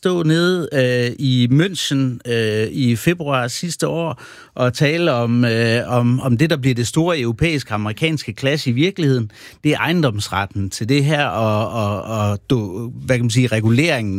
stå nede i München i februar sidste år og tale om det, der bliver det store europæiske amerikanske clash i virkeligheden. Det er ejendomsretten til det her og hvad kan man sige, reguleringen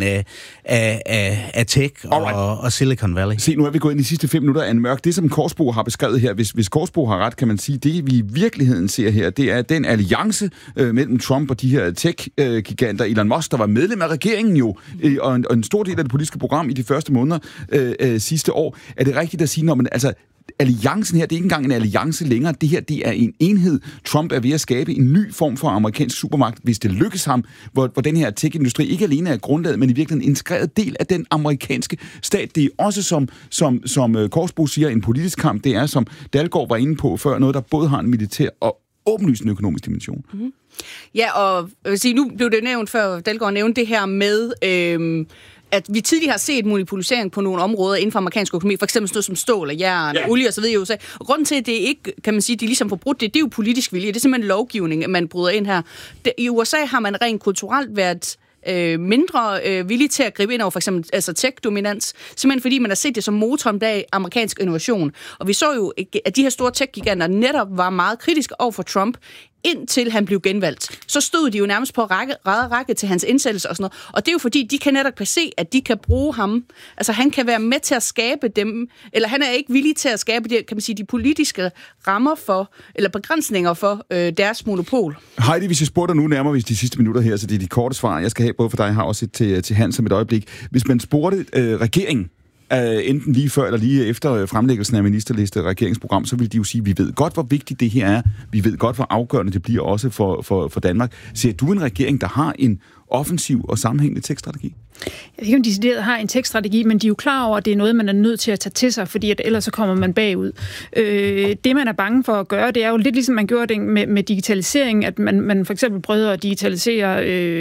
af tech og Silicon Valley. Se, nu er vi gået ind i de sidste 5 minutter af en mørk. Det, som Korsbo har beskrevet her, hvis Korsbo har ret, kan man sige, det vi i virkeligheden ser her, det er den alliance mellem Trump og de her tech-giganter. Elon Musk, der var medlem af regeringen jo, og en stor del af det politiske program i de første måneder sidste år. Er det rigtigt at sige, når man altså alliancen her, det er ikke engang en alliance længere. Det her, det er en enhed. Trump er ved at skabe en ny form for amerikansk supermagt, hvis det lykkes ham, hvor den her tech-industri ikke alene er grundlaget, men i virkeligheden en integreret del af den amerikanske stat. Det er også, som Korsbo siger, en politisk kamp. Det er, som Dalgaard var inde på før, noget, der både har en militær og åbenlyst en økonomisk dimension. Mm-hmm. Ja, og nu blev det nævnt før, Dalgaard nævnte det her med at vi tidligere har set manipulering på nogle områder inden for amerikansk økonomi, for eksempel noget som stål og jern, olie og så videre i USA. Og grunden til, at det ikke, kan man sige, de ligesom forbrudt det er jo politisk vilje. Det er simpelthen lovgivning, at man bryder ind her. I USA har man rent kulturelt været mindre villige til at gribe ind over for eksempel altså tech-dominans, simpelthen fordi man har set det som motoren bag amerikansk innovation. Og vi så jo, at de her store tech-giganter netop var meget kritiske over for Trump, indtil han blev genvalgt. Så stod de jo nærmest på række til hans indsættelse og sådan noget. Og det er jo fordi, de kan netop se, at de kan bruge ham. Altså han kan være med til at skabe dem, eller han er ikke villig til at skabe det, kan man sige, de politiske rammer for, eller begrænsninger for deres monopol. Heidi, hvis jeg spurgte dig nu nærmere, hvis de sidste minutter her, så det er de korte svar, jeg skal have både for dig, jeg har også til Hans om et øjeblik. Hvis man spurgte regeringen, enten lige før eller lige efter fremlæggelsen af ministerliste regeringsprogram, så vil de jo sige, vi ved godt, hvor vigtigt det her er. Vi ved godt, hvor afgørende det bliver også for Danmark. Ser du en regering, der har en offensiv og sammenhængende tech-strategi? Jeg ved ikke, om de decideret har en tech-strategi, men de er jo klar over, at det er noget, man er nødt til at tage til sig, fordi at ellers så kommer man bagud. Det, man er bange for at gøre, det er jo lidt ligesom man gjorde det med digitalisering, at man for eksempel prøvede at digitalisere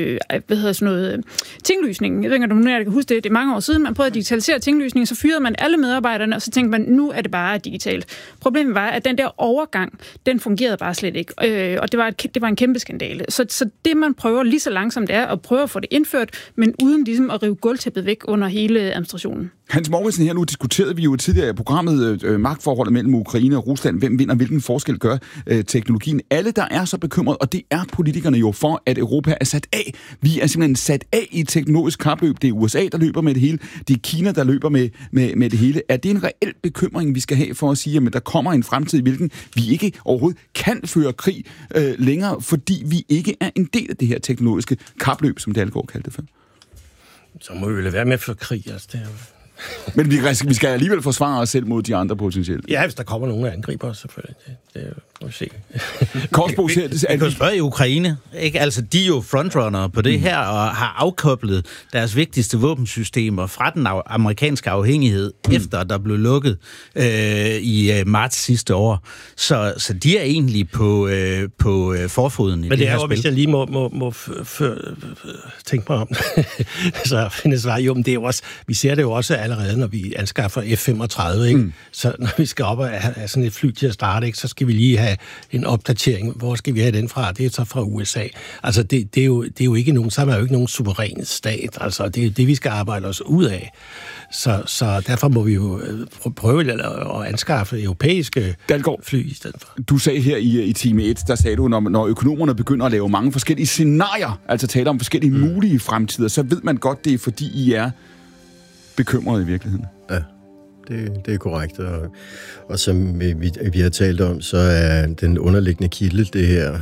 tinglysningen. Jeg ved ikke, om du nu kan huske det. Det er mange år siden, man prøvede at digitalisere tinglysningen, så fyrede man alle medarbejderne, og så tænkte man, nu er det bare digitalt. Problemet var, at den der overgang, den fungerede bare slet ikke, og det var en kæmpe skandale. Så det, man prøver lige så langsomt, er at prøve at få det indført, men uden ligesom at rive gulvtæppet væk under hele administrationen. Hans Mouritzen, her nu diskuterede vi jo tidligere i programmet magtforholdet mellem Ukraine og Rusland. Hvem vinder, hvilken forskel gør teknologien? Alle, der er så bekymret, og det er politikerne jo for, at Europa er sat af. Vi er simpelthen sat af i et teknologisk kapløb. Det er USA, der løber med det hele. Det er Kina, der løber med det hele. Er det en reel bekymring, vi skal have for at sige, at der kommer en fremtid, i hvilken vi ikke overhovedet kan føre krig længere, fordi vi ikke er en del af det her teknologiske kapløb, som Dalgaard kaldte det før? Så må vi jo lade være med at føre krig, altså det er... Men vi skal alligevel forsvare os selv mod de andre potentielt. Ja, hvis der kommer nogen, der angriber os, selvfølgelig. Det må vi se. Korsbo siger... Du kan spørge i Ukraine, ikke? Altså, de er jo frontrunner på det her, og har afkoblet deres vigtigste våbensystemer fra den amerikanske afhængighed, efter der blev lukket i marts sidste år. Så de er egentlig på forfoden i det her spil. Men det er jo, hvis jeg lige må tænke mig om, så findes svar. Jo, men det er jo også... Vi ser det jo også allerede, når vi anskaffer F-35, ikke? Så når vi skal op og have sådan et fly til at starte, ikke? Så skal vi lige have en opdatering. Hvor skal vi have den fra? Det er så fra USA. Altså, det er jo ikke nogen, så er jo ikke nogen suveræn stat. Altså, det er det, vi skal arbejde os ud af. Så derfor må vi jo prøve at anskaffe europæiske fly i stedet for. Du sagde her i time 1, der sagde du, når økonomerne begynder at lave mange forskellige scenarier, altså taler om forskellige mulige fremtider, så ved man godt, det er fordi I er bekymret i virkeligheden. Ja, det er korrekt. Og som vi har talt om, så er den underliggende kilde det her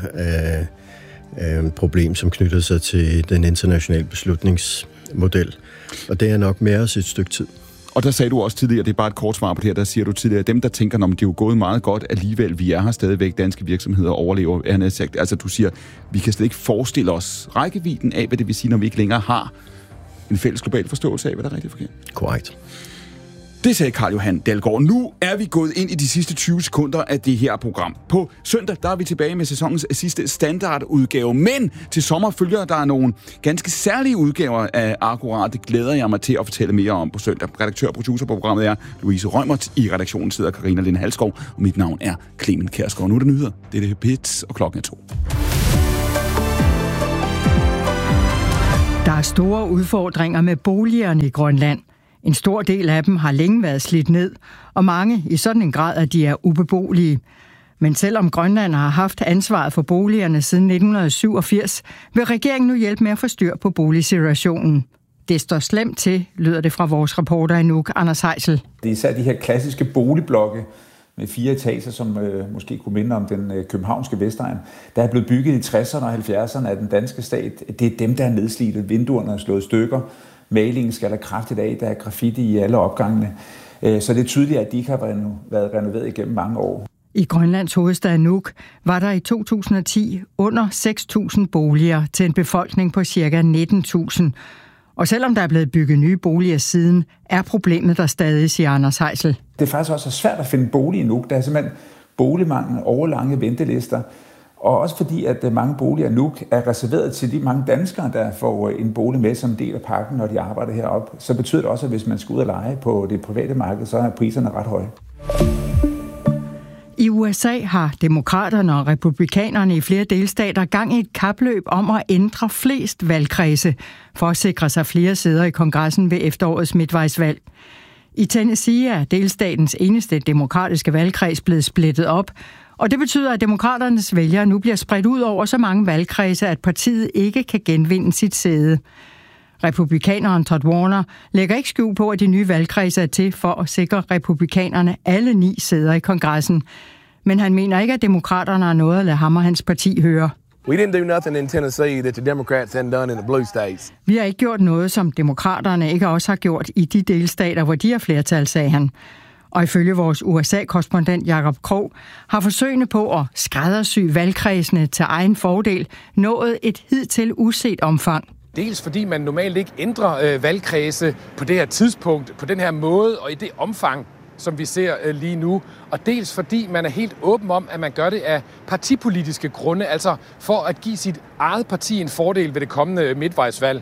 et problem, som knytter sig til den internationale beslutningsmodel. Og det er nok med os et stykke tid. Og der sagde du også tidligere, det er bare et kort svar på det her, der siger du tidligere, dem der tænker, om det er jo gået meget godt alligevel, vi er her stadigvæk, danske virksomheder overlever. Altså du siger, vi kan slet ikke forestille os rækkevidden af, hvad det vil sige, når vi ikke længere har en fælles global forståelse af, hvad der er rigtigt forkert. Korrekt. Det sagde Carl Johan Dalgaard. Nu er vi gået ind i de sidste 20 sekunder af det her program. På søndag, der er vi tilbage med sæsonens sidste standardudgave. Men til sommer følger der nogle ganske særlige udgaver af Akkurat. Det glæder jeg mig til at fortælle mere om på søndag. Redaktør og producer på programmet er Louise Rømert. I redaktionen sidder Karina Linde Halskov. Og mit navn er Clement Kjærsgaard. Nu er det nyheder. Det er P1, og klokken er 2. Der er store udfordringer med boligerne i Grønland. En stor del af dem har længe været slidt ned, og mange i sådan en grad, at de er ubeboelige. Men selvom Grønland har haft ansvaret for boligerne siden 1987, vil regeringen nu hjælpe med at få styr på boligsituationen. Det står slemt til, lyder det fra vores reporter i Nuuk, Anders Heisel. Det er især de her klassiske boligblokke med 4 etager, som måske kunne minde om den københavnske Vestegn, der er blevet bygget i 60'erne og 70'erne af den danske stat. Det er dem, der er nedslidte. Vinduerne er slået stykker. Malingen skal der kraftigt af. Der er graffiti i alle opgangene. Så det er tydeligt, at de ikke har været renoveret igennem mange år. I Grønlands hovedstad Nuuk var der i 2010 under 6.000 boliger til en befolkning på ca. 19.000. Og selvom der er blevet bygget nye boliger siden, er problemet der stadig, siger Anders Heisel. Det er faktisk også svært at finde bolig i Nuuk. Der er simpelthen boligmangel, overlange ventelister. Og også fordi, at mange boliger i Nuuk er reserveret til de mange danskere, der får en bolig med som del af pakken, når de arbejder heroppe. Så betyder det også, at hvis man skal ud og leje på det private marked, så er priserne ret høje. I USA har demokraterne og republikanerne i flere delstater gang i et kapløb om at ændre flest valgkredse for at sikre sig flere sæder i kongressen ved efterårets midtvejsvalg. I Tennessee er delstatens eneste demokratiske valgkreds blevet splittet op, og det betyder, at demokraternes vælgere nu bliver spredt ud over så mange valgkredse, at partiet ikke kan genvinde sit sæde. Republikaneren Todd Warner lægger ikke skjul på, at de nye valgkredse er til for at sikre republikanerne alle 9 sæder i kongressen. Men han mener ikke, at demokraterne har noget at lade ham og hans parti høre. We didn't do nothing in Tennessee that the Democrats hadn't done in the blue states. Vi har ikke gjort noget, som demokraterne ikke også har gjort i de delstater, hvor de har flertal, sagde han. Og ifølge vores USA-korrespondent Jakob Krog har forsøgene på at skræddersy valgkredsene til egen fordel nået et hidtil uset omfang. Dels fordi man normalt ikke ændrer valgkredse på det her tidspunkt, på den her måde og i det omfang, som vi ser lige nu. Og dels fordi man er helt åben om, at man gør det af partipolitiske grunde, altså for at give sit eget parti en fordel ved det kommende midtvejsvalg.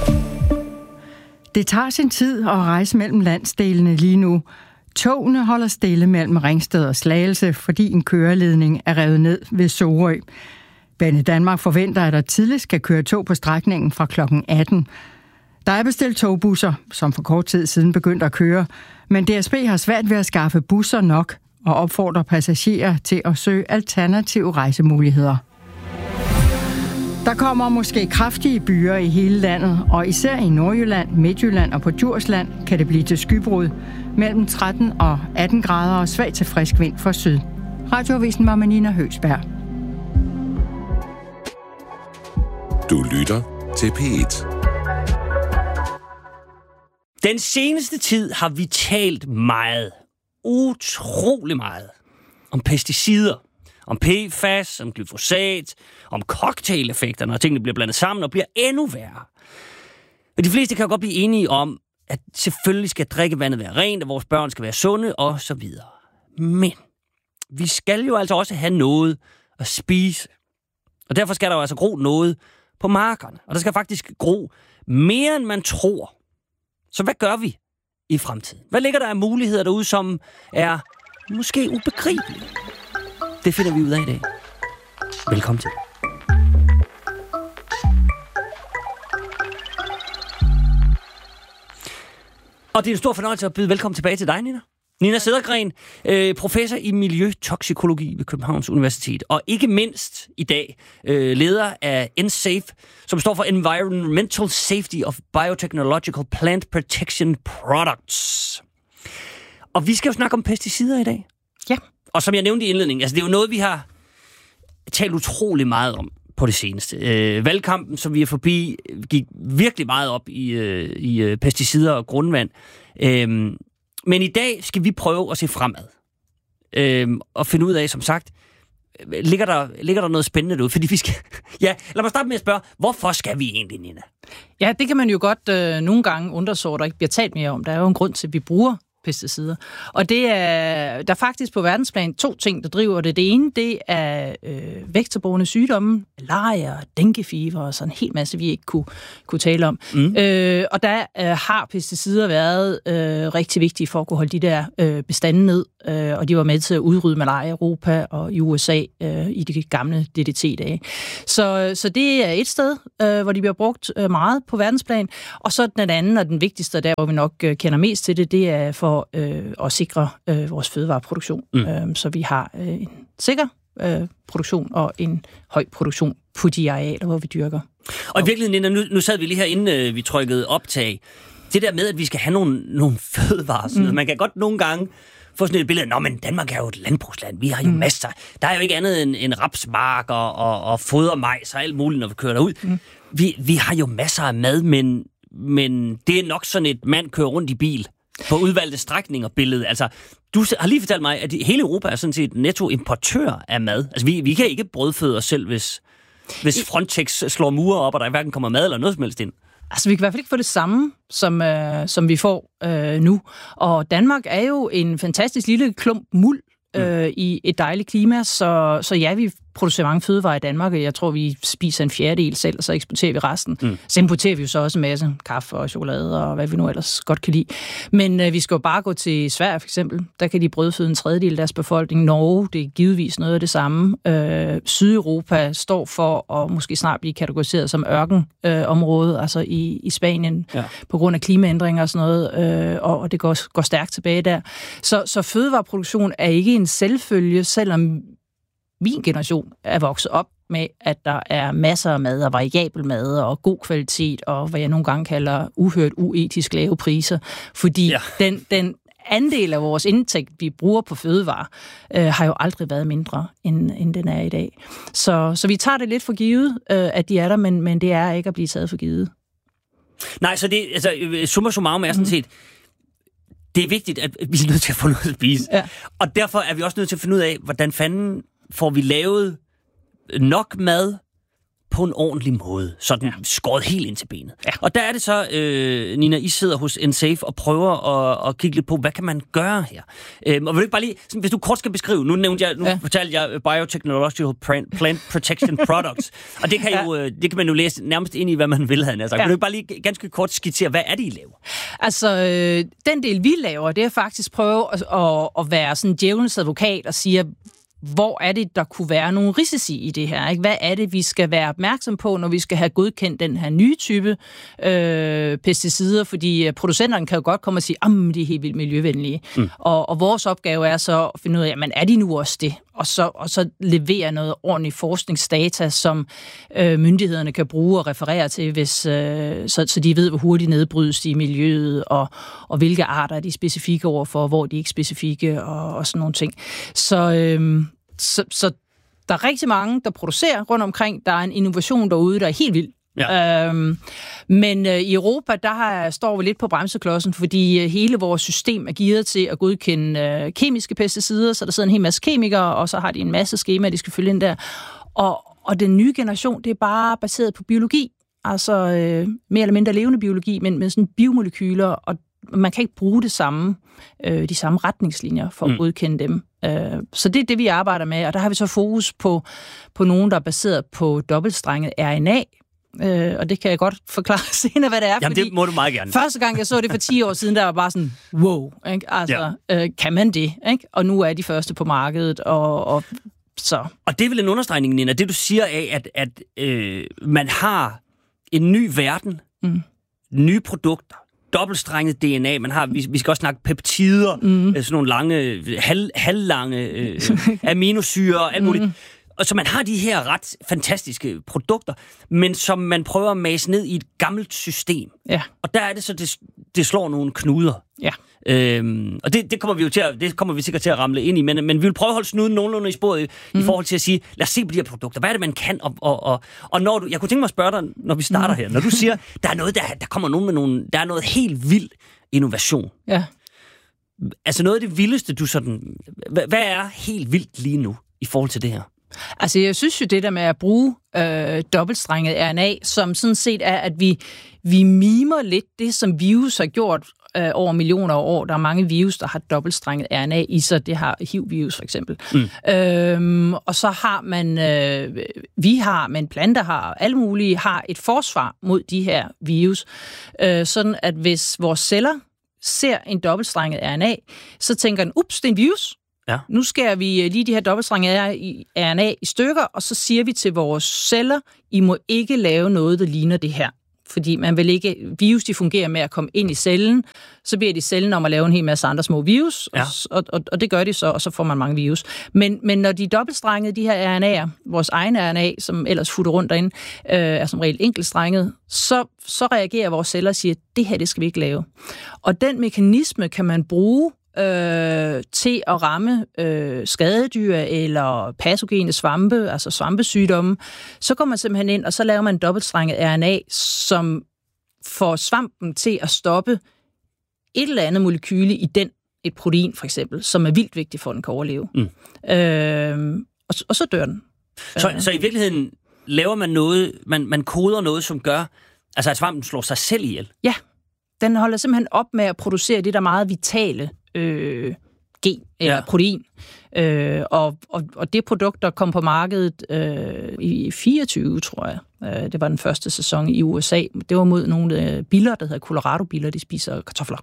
Det tager sin tid at rejse mellem landsdelene lige nu. Togene holder stille mellem Ringsted og Slagelse, fordi en køreledning er revet ned ved Sorø. Banedanmark forventer, at der tidligst skal køre tog på strækningen fra kl. 18. Der er bestilt togbusser, som for kort tid siden begyndte at køre, men DSB har svært ved at skaffe busser nok og opfordrer passagerer til at søge alternative rejsemuligheder. Der kommer måske kraftige byer i hele landet, og især i Nordjylland, Midtjylland og på Djursland kan det blive til skybrud mellem 13 og 18 grader og svag til frisk vind fra syd. Radioavisen var med Nina Høgsberg. Du lytter til P1. Den seneste tid har vi talt meget, utrolig meget, om pesticider, om PFAS, om glyfosat, om cocktaileffekterne, og tingene bliver blandet sammen og bliver endnu værre. Men de fleste kan jo godt blive enige om, at selvfølgelig skal drikkevandet være rent, og vores børn skal være sunde, og så videre. Men vi skal jo altså også have noget at spise. Og derfor skal der jo altså gro noget på markerne. Og der skal faktisk gro mere, end man tror. Så hvad gør vi i fremtiden? Hvad ligger der af muligheder derude, som er måske ubegribelige? Det finder vi ud af i dag. Velkommen til. Og det er en stor fornøjelse at byde velkommen tilbage til dig, Nina. Nina Cedergren, professor i miljøtoksikologi ved Københavns Universitet, og ikke mindst i dag leder af NSAFE, som står for Environmental Safety of Biotechnological Plant Protection Products. Og vi skal jo snakke om pesticider i dag. Ja. Og som jeg nævnte i indledningen, altså det er jo noget, vi har talt utrolig meget om på det seneste. Valgkampen, som vi er forbi, gik virkelig meget op i pesticider og grundvand. Men i dag skal vi prøve at se fremad. Og finde ud af, som sagt, ligger der noget spændende derude? Fordi vi skal... Ja, lad mig starte med at spørge, hvorfor skal vi egentlig, Nina? Ja, det kan man jo godt nogle gange undre sig over, der ikke bliver talt mere om. Der er jo en grund til, at vi bruger pesticider. Og det er der faktisk på verdensplan 2 ting, der driver det. Det ene, det er vektorbårne sygdomme, malaria, denguefever og sådan en hel masse, vi ikke kunne tale om. Og der har pesticider været rigtig vigtige for at kunne holde de der bestande ned. og de var med til at udrydde malaria i Europa og i USA i de gamle DDT-dage. Så det er et sted, hvor de bliver brugt meget på verdensplan. Og så den anden, og den vigtigste, der hvor vi nok kender mest til det er for at sikre vores fødevareproduktion. Så vi har en sikker produktion og en høj produktion på de arealer, hvor vi dyrker. Og i virkeligheden, nu sad vi lige her, inden vi trykkede optag, det der med, at vi skal have nogle fødevarer. Man kan godt nogle gange få sådan et billede af, men Danmark er jo et landbrugsland, vi har jo masser. Der er jo ikke andet end rapsmarker og fodermajs og alt muligt, når vi kører derud. Vi har jo masser af mad, men det er nok sådan et mand kører rundt i bil på udvalgte strækninger billede. Altså, du har lige fortalt mig, at hele Europa er sådan set netto-importør af mad. Altså, vi kan ikke brødføde os selv, hvis Frontex slår mure op, og der hverken kommer mad eller noget som helst ind. Altså, vi kan i hvert fald ikke få det samme, som vi får nu. Og Danmark er jo en fantastisk lille klump muld i et dejligt klima, så ja, vi producerer mange fødevarer i Danmark, og jeg tror, vi spiser en fjerdedel selv, og så eksporterer vi resten. Så importerer vi jo så også en masse kaffe og chokolade, og hvad vi nu ellers godt kan lide. Men vi skal jo bare gå til Sverige, for eksempel. Der kan de brødføde en tredjedel af deres befolkning. Norge, det er givetvis noget af det samme. Sydeuropa står for at måske snart blive kategoriseret som ørkenområde, altså i Spanien, på grund af klimaændringer og sådan noget, og det går stærkt tilbage der. Så fødevareproduktion er ikke en selvfølge, selvom min generation er vokset op med, at der er masser af mad og variabel mad og god kvalitet og hvad jeg nogle gange kalder uhørt uetisk lave priser. Fordi den andel af vores indtægt, vi bruger på fødevarer, har jo aldrig været mindre, end den er i dag. Så vi tager det lidt for givet, at de er der, men det er ikke at blive taget for givet. Nej, så det, altså, summa summarum er sådan set, det er vigtigt, at vi er nødt til at få noget at spise. Ja. Og derfor er vi også nødt til at finde ud af, hvordan fanden får vi lavet nok mad på en ordentlig måde, sådan skåret helt ind til benet. Ja. Og der er det så, Nina, I sidder hos NSAFE og prøver at kigge lidt på, hvad kan man gøre her? Og vil du ikke bare lige, hvis du kort skal beskrive, nu fortalte jeg Biotechnological Plant Protection Products, og det kan man jo læse nærmest ind i, hvad man vil have. Altså. Vil du ikke bare lige ganske kort skitsere, hvad er det, I laver? Altså, den del, vi laver, det er faktisk prøve at være sådan djævelens advokat og sige, hvor er det, der kunne være nogle risici i det her? Ikke? Hvad er det, vi skal være opmærksom på, når vi skal have godkendt den her nye type pesticider? Fordi producenterne kan jo godt komme og sige, at de er helt vildt miljøvenlige. Og vores opgave er så at finde ud af, jamen, er de nu også det? Og så levere noget ordentligt forskningsdata, som myndighederne kan bruge og referere til, så de ved, hvor hurtigt nedbrydes de i miljøet, og hvilke arter er de specifikke overfor, hvor de ikke specifikke, og sådan nogle ting. Så der er rigtig mange, der producerer rundt omkring. Der er en innovation derude, der er helt vild. Ja. Men i Europa, står vi lidt på bremseklodsen, fordi hele vores system er gearet til at godkende kemiske pesticider, så der sidder en hel masse kemikere, og så har de en masse skema, de skal følge ind der. Og den nye generation, det er bare baseret på biologi, altså mere eller mindre levende biologi, men med sådan biomolekyler, og man kan ikke bruge de samme retningslinjer for at godkende dem. Så det er det, vi arbejder med, og der har vi så fokus på nogen, der er baseret på dobbeltstrenget RNA, og det kan jeg godt forklare senere, hvad det er. Jamen, det må du meget gerne. Første gang, jeg så det for 10 år siden, der var bare sådan, wow, ikke? Altså, kan man det? Ikke? Og nu er de første på markedet, og så. Og det er vel en understregning, Nina, det du siger af, at man har en ny verden, nye produkter, dobbeltstrenget DNA, man har, vi skal også snakke peptider, sådan nogle lange, halvlange aminosyrer og alt muligt. Og så man har de her ret fantastiske produkter, men som man prøver at mase ned i et gammelt system. Ja. Og der er det så, det slår nogle knuder. Ja. Og det kommer vi sikkert til at ramle ind i, men vi vil prøve at holde snuden nogenlunde i sporet i forhold til at sige, lad os se på de her produkter. Hvad er det, man kan? Og når jeg kunne tænke mig at spørge dig, når vi starter her, når du siger, der er noget, der kommer nogen med der er noget helt vild innovation. Ja. Altså noget af det vildeste, du sådan... Hvad er helt vildt lige nu i forhold til det her? Altså, jeg synes jo, det der med at bruge dobbeltstrenget RNA, som sådan set er, at vi mimer lidt det, som virus har gjort over millioner af år. Der er mange virus, der har dobbeltstrenget RNA i sig. Det har HIV-virus for eksempel. Og så har man, men planter har, alle mulige har et forsvar mod de her virus. Sådan at hvis vores celler ser en dobbeltstrenget RNA, så tænker den, ups, det er en virus. Ja. Nu skærer vi lige de her dobbeltstrengede RNA i stykker, og så siger vi til vores celler, I må ikke lave noget, der ligner det her. Fordi man vil ikke... Virus, de fungerer med at komme ind i cellen, så beder de cellen om at lave en hel masse andre små virus, ja. og det gør de så, og så får man mange virus. Men når de er dobbeltstrengede, de her RNA'er, vores egne RNA, som ellers futter rundt derinde, er som regel enkeltstrenget, så reagerer vores celler og siger, det her, det skal vi ikke lave. Og den mekanisme kan man bruge til at ramme skadedyr eller patogene svampe, altså svampesygdomme, så går man simpelthen ind, og så laver man en dobbeltstrenget RNA, som får svampen til at stoppe et eller andet molekyle i et protein for eksempel, som er vildt vigtigt for, at den kan overleve. Og så dør den. Så i virkeligheden laver man noget, man koder noget, som gør, altså at svampen slår sig selv ihjel? Ja, den holder simpelthen op med at producere det, der meget vitale gen eller protein. Og det produkt, der kom på markedet i 24, tror jeg, det var den første sæson i USA, det var mod nogle biller, der hedder Colorado-biller, de spiser kartofler.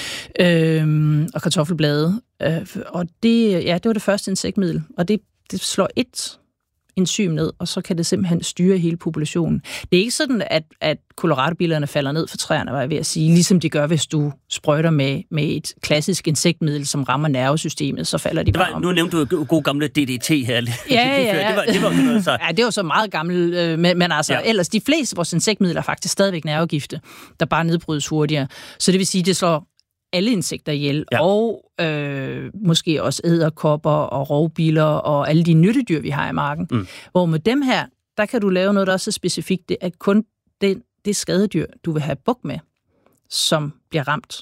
Og kartoffelblade. Og det var det første insektmiddel, og det slår et enzym ned, og så kan det simpelthen styre hele populationen. Det er ikke sådan, at Colorado-billerne falder ned for træerne, var jeg ved at sige, ligesom de gør, hvis du sprøjter med et klassisk insektmiddel, som rammer nervesystemet, så falder de bare om. Nu nævnte du god gamle DDT her. Ja. Det var noget så. Ja, det var så meget gammel, men altså ellers, de fleste af vores insektmidler er faktisk stadigvæk nervegifte, der bare nedbrydes hurtigere. Så det vil sige, det slår alle insekter ihjel, og måske også edderkopper og rovbiller og alle de nyttedyr, vi har i marken. Hvor med dem her, der kan du lave noget, der også er specifikt. Det er kun det skadedyr, du vil have bugt med, som bliver ramt.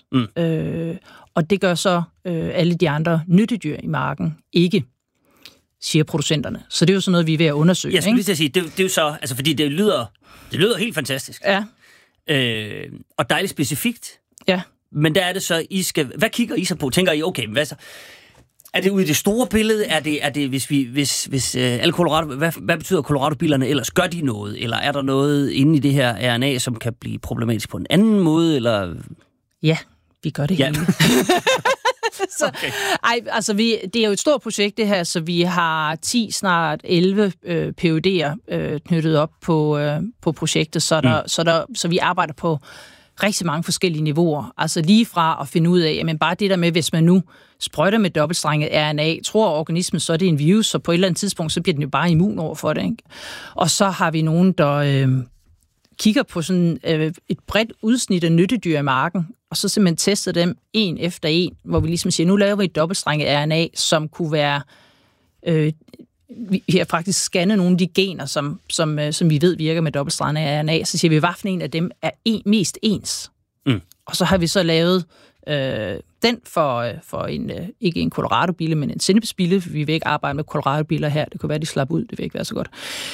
Og det gør så alle de andre nyttedyr i marken ikke, siger producenterne. Så det er jo sådan noget, vi er ved at undersøge. Jeg skulle lige til at sige, det er jo så, altså fordi det lyder helt fantastisk. Ja. Og dejligt specifikt. Ja. Men der er det så, hvad kigger I så på? Tænker I, okay, hvad så? Er det ude i det store billede? Er det hvis alle Colorado, hvad betyder Colorado-billerne ellers? Gør de noget? Eller er der noget inde i det her RNA, som kan blive problematisk på en anden måde? Eller? Ja, vi gør det hele. Så, altså det er jo et stort projekt det her, så vi har 10, snart 11 PhD'er knyttet op på projektet, så vi arbejder på rigtig mange forskellige niveauer. Altså lige fra at finde ud af, jamen bare det der med, hvis man nu sprøjter med dobbeltstrenget RNA, tror organismen, så er det en virus, så på et eller andet tidspunkt, så bliver den jo bare immun over for det. Ikke? Og så har vi nogen, der kigger på sådan et bredt udsnit af nyttedyr i marken, og så simpelthen tester dem en efter en, hvor vi ligesom siger, nu laver vi et dobbeltstrenget RNA, som kunne være... Vi har faktisk scannet nogle af de gener, som vi ved virker med dobbeltstrenget RNA, så siger vi, hvad for en af dem er mest ens. Og så har vi så lavet den for en, ikke en Colorado-bille, men en sennepsbille. Vi vil ikke arbejde med Colorado-biller her. Det kunne være, de slap ud. Det vil ikke være så godt.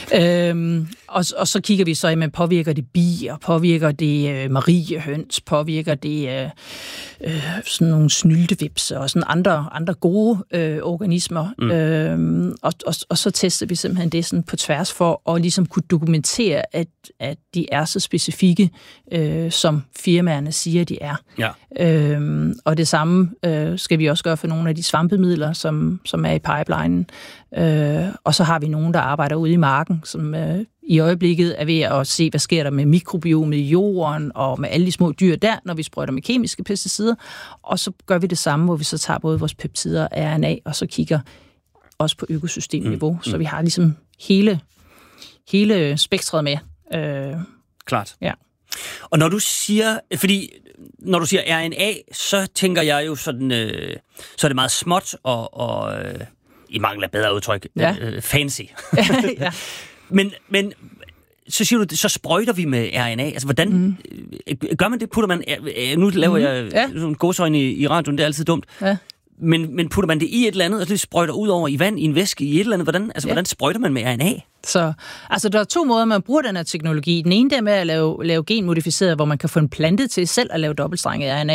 Og så kigger vi så, jamen, påvirker det bier? Påvirker det mariehøns? Påvirker det sådan nogle snyltevipser og sådan andre gode organismer? Og så tester vi simpelthen det sådan på tværs for at ligesom kunne dokumentere, at de er så specifikke, som firmaerne siger, de er. Ja. Og det samme skal vi også gøre for nogle af de svampemidler, som er i pipelinen. Og så har vi nogen, der arbejder ude i marken, som i øjeblikket er ved at se, hvad sker der med mikrobiomet i jorden og med alle de små dyr der, når vi sprøjter med kemiske pesticider. Og så gør vi det samme, hvor vi så tager både vores peptider og RNA, og så kigger også på økosystemniveau. Så vi har ligesom hele spektret med. Klart. Ja. Og når du siger RNA, så tænker jeg jo sådan, så er det meget småt og i mangel af bedre udtryk, fancy. Ja. Men så siger du, så sprøjter vi med RNA. Altså, hvordan gør man det? Putter man, nu laver jeg sådan gåseøjne i radioen, det er altid dumt. Ja. Men putter man det i et eller andet, og det sprøjter ud over i vand, i en væske, i et eller andet? Hvordan sprøjter man med RNA? Så, altså, der er 2 måder, man bruger den her teknologi. Den ene der med at lave genmodificeret, hvor man kan få en plante til selv at lave dobbeltstrenget RNA.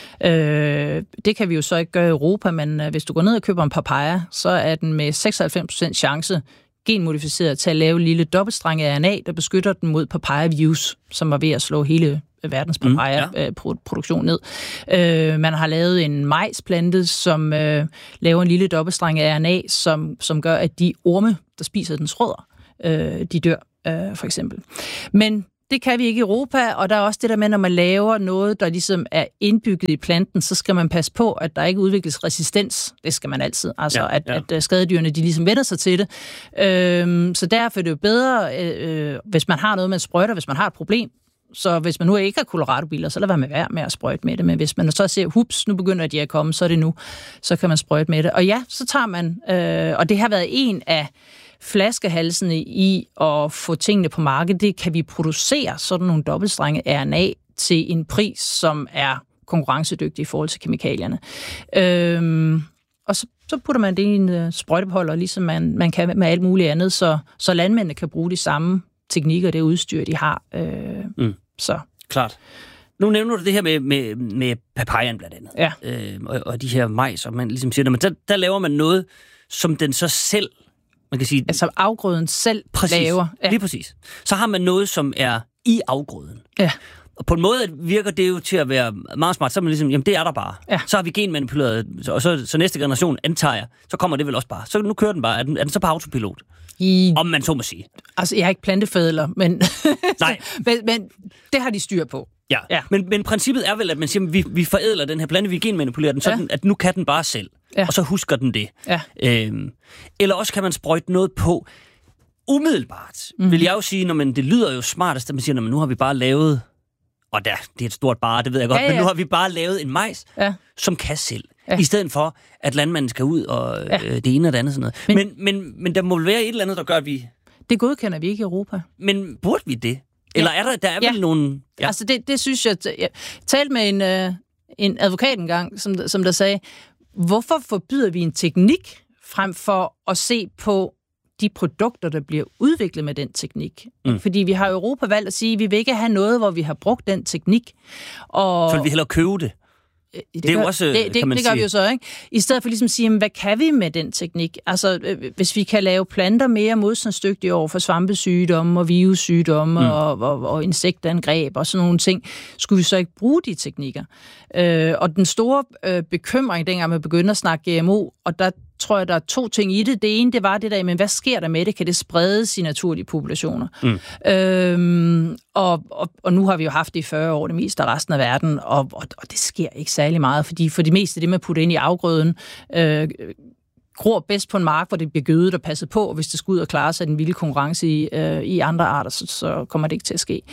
Det kan vi jo så ikke gøre i Europa, men hvis du går ned og køber en papaya, så er den med 96% chance genmodificeret til at lave en lille dobbeltstrenget RNA, der beskytter den mod papaya-virus, som var ved at slå hele verdens papaya-produktion ned. Man har lavet en majsplante, som laver en lille dobbeltstrenget RNA, som gør, at de orme, der spiser dens rødder, de dør, for eksempel. Men det kan vi ikke i Europa, og der er også det der med, når man laver noget, der ligesom er indbygget i planten, så skal man passe på, at der ikke udvikles resistens. Det skal man altid. Altså, at skadedyrene, de ligesom vender sig til det. Så derfor er det jo bedre, hvis man har noget, man sprøjter, hvis man har et problem. Så hvis man nu ikke har Colorado-biler, så lad være med at sprøjte med det. Men hvis man så ser, hups, nu begynder de at komme, så er det nu. Så kan man sprøjte med det. Og ja, så tager man, og det har været en af flaskehalsene i at få tingene på markedet, det kan vi producere sådan nogle dobbeltstrenge RNA til en pris, som er konkurrencedygtig i forhold til kemikalierne. Og så putter man det i en sprøjtebeholder, ligesom man kan med alt muligt andet, så landmændene kan bruge de samme teknikker, det udstyr, de har. Så. Klart. Nu nævner du det her med papayan blandt andet. Ja. Og de her majs, og man ligesom siger, men der laver man noget, som den så selv, man kan sige... Altså afgrøden selv laver. Ja. Lige præcis. Så har man noget, som er i afgrøden. Ja. Og på en måde virker det jo til at være meget smart. Så er man ligesom, jamen det er der bare. Ja. Så har vi genmanipuleret, og så næste generation antager jeg, så kommer det vel også bare. Så nu kører den bare. Er den så på autopilot? Om man så må sige. Altså, jeg har ikke plantefædler, men... Nej. men det har de styr på. Ja. Men princippet er vel, at man siger, at vi forædler den her plante, vi genmanipulerer den, sådan at nu kan den bare selv. Ja. Og så husker den det. Ja. Eller også kan man sprøjte noget på umiddelbart. Vil jeg jo sige, det lyder jo smartest, at man siger, nu har vi bare lavet... Og det er et stort bare, det ved jeg godt, men nu har vi bare lavet en majs, som kan selv. Ja. I stedet for, at landmanden skal ud og det ene og det andet sådan noget. Men der må være et eller andet, der gør, at vi... Det godkender vi ikke i Europa. Men burde vi det? Eller er der vel nogen... Ja. Altså det synes jeg talte med en advokat engang, som der sagde, hvorfor forbyder vi en teknik, frem for at se på de produkter, der bliver udviklet med den teknik. Fordi vi har i Europa valgt at sige, at vi vil ikke have noget, hvor vi har brugt den teknik. Og så vil vi hellere købe det. Det er jo også, kan man sige. Det gør vi jo så, ikke? I stedet for ligesom at sige, hvad kan vi med den teknik? Altså, hvis vi kan lave planter mere modstandsdygtige over for svampesygdomme og virussygdomme og insektangreb og sådan nogle ting, skulle vi så ikke bruge de teknikker? Og den store bekymring, dengang man begyndte at snakke GMO, og der tror jeg, der er to ting i det. Det ene, det var det der, men hvad sker der med det? Kan det spredes i naturlige populationer? Og nu har vi jo haft det i 40 år, det meste af resten af verden, og det sker ikke særlig meget, fordi for det meste, det man putter ind i afgrøden, gror bedst på en mark, hvor det bliver gødet og passet på, og hvis det skal ud og klare sig den vilde konkurrence i andre arter, så kommer det ikke til at ske.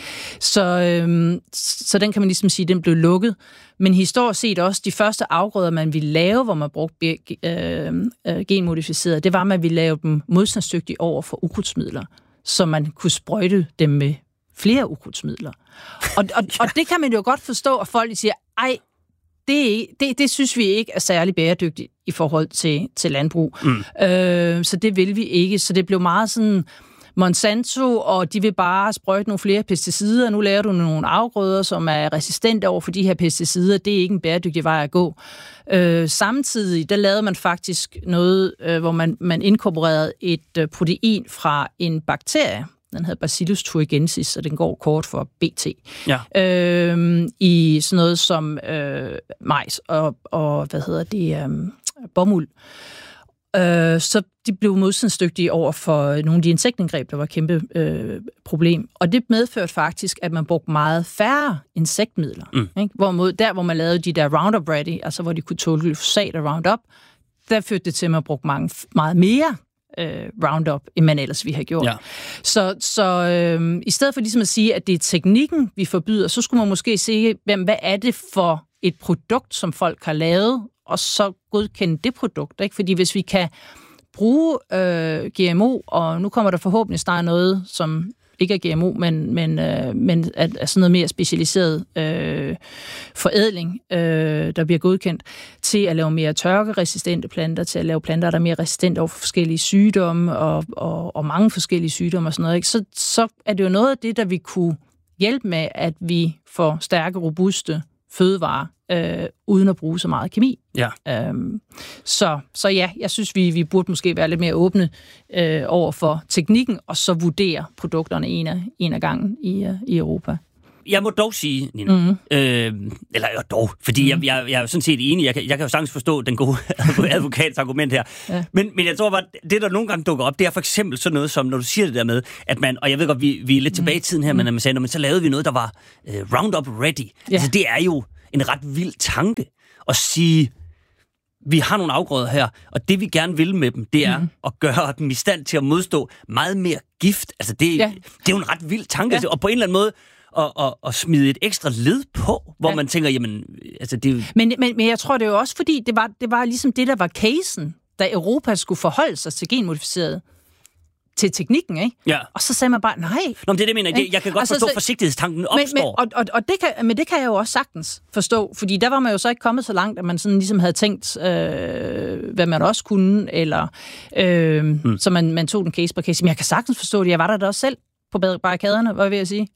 Så den kan man ligesom sige, den blev lukket. Men historisk set også, de første afgrøder, man ville lave, hvor man brugte genmodificeret, det var, at man ville lave dem modstandsdygtige over for ukrudtsmidler, så man kunne sprøjte dem med flere ukrudtsmidler. Og det kan man jo godt forstå, at folk siger, ej, det synes vi ikke er særlig bæredygtigt i forhold til landbrug. Så det vil vi ikke. Så det blev meget sådan Monsanto, og de vil bare sprøjte nogle flere pesticider. Nu laver du nogle afgrøder, som er resistente over for de her pesticider. Det er ikke en bæredygtig vej at gå. Samtidig, der lavede man faktisk noget, hvor man inkorporerede et protein fra en bakterie. Den hedder Bacillus thuringiensis, og den går kort for BT. Ja. I sådan noget som majs og bomuld. Så de blev modstandsdygtige over for nogle af de insektangreb, der var et kæmpe problem. Og det medførte faktisk, at man brugte meget færre insektmidler. Ikke? Hvorimod der, hvor man lavede de der Roundup Ready, altså hvor de kunne tåle glyfosat og Roundup, der førte det til, at man brugte meget mere Roundup, end man ellers vi har gjort. Ja. Så i stedet for ligesom at sige, at det er teknikken, vi forbyder, så skulle man måske se, hvad er det for et produkt, som folk har lavet, og så godkende det produkt. Ikke? Fordi hvis vi kan bruge GMO, og nu kommer der forhåbentlig snart noget, som ikke er GMO, men er sådan noget mere specialiseret forædling, der bliver godkendt, til at lave mere tørkeresistente planter, til at lave planter, der er mere resistente over for forskellige sygdomme, og mange forskellige sygdomme og sådan noget. Ikke? Så er det jo noget af det, der vi kunne hjælpe med, at vi får stærke, robuste fødevarer uden at bruge så meget kemi. Ja. Så ja, jeg synes, vi burde måske være lidt mere åbne over for teknikken, og så vurdere produkterne en af gangen i Europa. Jeg må dog sige, Nina, fordi jeg er jo sådan set enig, jeg kan jo sagtens forstå den gode advokats argument her, men jeg tror bare, det der nogle gange dukker op, det er for eksempel sådan noget som, når du siger det der med, at man, og jeg ved godt, vi er lidt tilbage i tiden her, men så lavede vi noget, der var Roundup Ready. Ja. Altså det er jo en ret vild tanke at sige, vi har nogle afgrøder her, og det vi gerne vil med dem, det er at gøre dem i stand til at modstå meget mere gift. Altså det er jo en ret vild tanke, og på en eller anden måde og smide et ekstra led på, hvor man tænker, jamen, altså det... Men jeg tror, det er jo også, fordi det var ligesom det, der var casen, da Europa skulle forholde sig til genmodificeret til teknikken, ikke? Ja. Og så sagde man bare, nej. Nå, men det mener jeg. Jeg kan godt forstå, forsigtighedstanken opstår. Men det kan jeg jo også sagtens forstå, fordi der var man jo så ikke kommet så langt, at man sådan ligesom havde tænkt, hvad man også kunne, eller så man tog den case på case. Men jeg kan sagtens forstå det. Jeg var der også selv på barrikaderne, hvad vil jeg sige?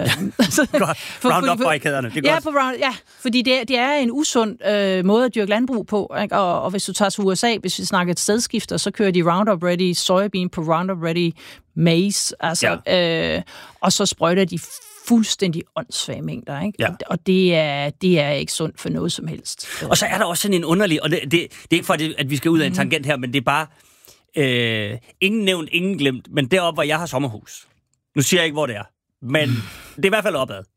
Roundup-barrikaderne, det er godt. Fordi det er en usund måde at dyrke landbrug på, ikke? Og hvis du tager til USA, hvis vi snakker et stedskifter, så kører de Roundup Ready soybean på Roundup Ready maize, altså, og så sprøjter de fuldstændig åndssvage mængder, ikke? Ja. Og det er ikke sundt for noget som helst. Og så er der også sådan en underlig, og det er ikke for, at vi skal ud af en tangent her, men det er bare ingen nævnt, ingen glemt, men deroppe, hvor jeg har sommerhus. Nu siger jeg ikke, hvor det er, men det er i hvert fald opad.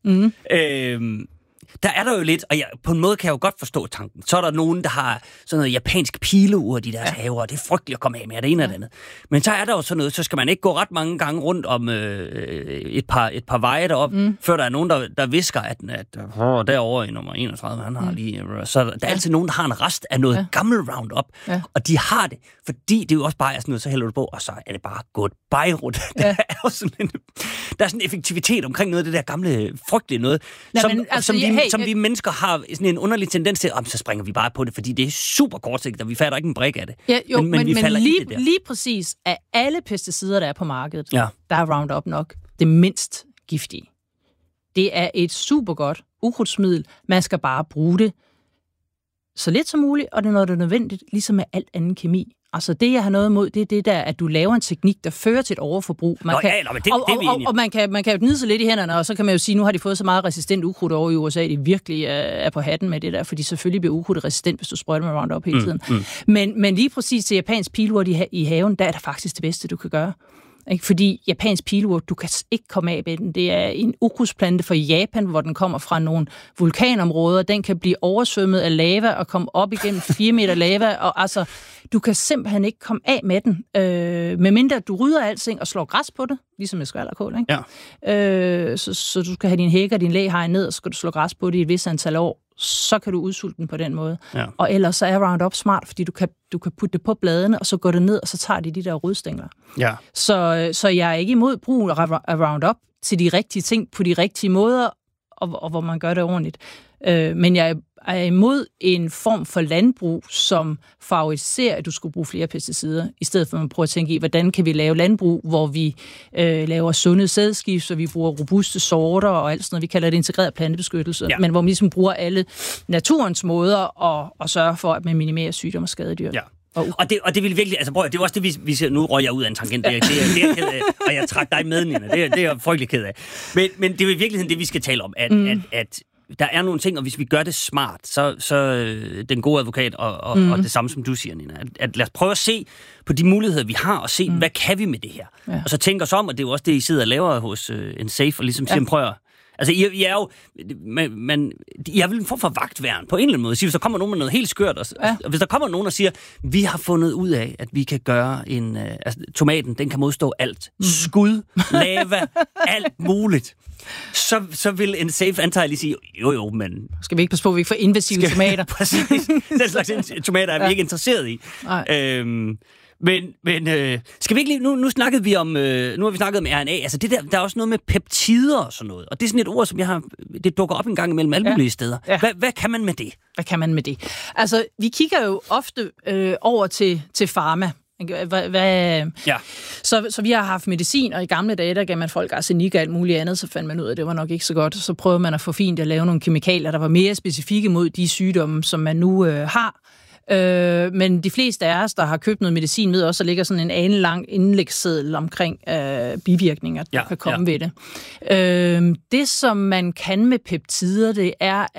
Der er der jo lidt, og på en måde kan jeg jo godt forstå tanken. Så er der nogen, der har sådan noget japansk pileur i deres haver, og det er frygteligt at komme af med det ene eller andet. Men så er der jo sådan noget, så skal man ikke gå ret mange gange rundt om et par veje deroppe, før der er nogen, der visker, at derovre i nummer 31, han har lige... Så der er altid nogen, der har en rest af noget gammel Roundup, og de har det, fordi det jo også bare er sådan noget, så hælder du på, og så er det bare gået rundt. Der er jo sådan en effektivitet omkring noget af det der gamle, frygtelige noget, som vi mennesker har sådan en underlig tendens til, så springer vi bare på det, fordi det er super kortsigtet, og vi fatter ikke en brik af det. Ja, jo, men vi falder i det der. Lige præcis af alle pesticider, der er på markedet, der er Roundup nok det mindst giftige. Det er et super godt ukrudtsmiddel. Man skal bare bruge det så lidt som muligt, og det er noget, der er nødvendigt, ligesom med alt anden kemi. Altså det, jeg har noget imod, det er det der, at du laver en teknik, der fører til et overforbrug. Man kan jo gnide sig lidt i hænderne, og så kan man jo sige, nu har de fået så meget resistent ukrudt over i USA, de virkelig er på hatten med det der, fordi selvfølgelig bliver ukrudtet resistent, hvis du sprøjter med Roundup hele tiden. Men lige præcis til japansk pilurt i haven, der er det faktisk det bedste, du kan gøre. Ikke? Fordi japansk pilurt, du kan ikke komme af med den. Det er en ukrudtsplante fra Japan, hvor den kommer fra nogle vulkanområder. Den kan blive oversvømmet af lava og komme op igennem 4 meter lava. Og altså, du kan simpelthen ikke komme af med den. Medmindre du rydder alting og slår græs på det, ligesom med skvalderkål. Ikke? Ja. Så du skal have din hæk og din læhegej ned, og så skal du slå græs på det i et vist antal år. Så kan du udsulte den på den måde. Ja. Og ellers så er Roundup smart, fordi du kan putte det på bladene, og så går det ned, og så tager de der rodstængler. Ja. Så jeg er ikke imod brug af Roundup til de rigtige ting på de rigtige måder, og hvor man gør det ordentligt. Men jeg er imod en form for landbrug, som favoriserer, at du skulle bruge flere pesticider, i stedet for at man prøver at tænke i, hvordan kan vi lave landbrug, hvor vi laver sunde sædskift, så vi bruger robuste sorter og alt sådan noget. Vi kalder det integreret plantebeskyttelse, men hvor vi ligesom bruger alle naturens måder og sørge for, at man minimerer sygdom og skadedyr. Ja. Og det vil virkelig, altså prøv, det er også det, vi ser, nu røg jeg ud af en tangent, det er jeg ked af, og jeg trak dig med, Nina, det er jeg frygtelig ked af. Men det er jo i virkeligheden det, vi skal tale om, at der er nogle ting, og hvis vi gør det smart, så den gode advokat, og det samme som du siger, Nina, at lad os prøve at se på de muligheder, vi har, og se, hvad kan vi med det her? Ja. Og så tænke os om, og det er jo også det, I sidder og laver hos en Safe, og ligesom siger, prøv. Altså, I er jo... I er vel en form for vagtværn, på en eller anden måde. Hvis der kommer nogen med noget helt skørt, og hvis der kommer nogen og siger, vi har fundet ud af, at vi kan gøre en... altså, tomaten, den kan modstå alt. Skud, lava, alt muligt. Så vil en Safe antagelig sige, jo, men... Skal vi ikke passe på, at vi ikke får invasive tomater? Præcis. Den slags tomater er vi ikke interesseret i. Men skal vi ikke lige... Nu snakkede vi om... nu har vi snakket om RNA. Altså det der er også noget med peptider og sådan noget. Og det er sådan et ord, som det dukker op en gang imellem alle mulige steder. Ja. Hvad kan man med det? Hvad kan man med det? Altså, vi kigger jo ofte over til pharma. Så vi har haft medicin, og i gamle dage, der gav man folk arsenik og alt muligt andet, så fandt man ud af, at det var nok ikke så godt. Så prøvede man at få fint at lave nogle kemikalier, der var mere specifikke mod de sygdomme, som man nu har. Men de fleste af os, der har købt noget medicin, ved også, at der ligger sådan en anelang indlægsseddel omkring bivirkninger, der kan komme ved det. Det, som man kan med peptider, det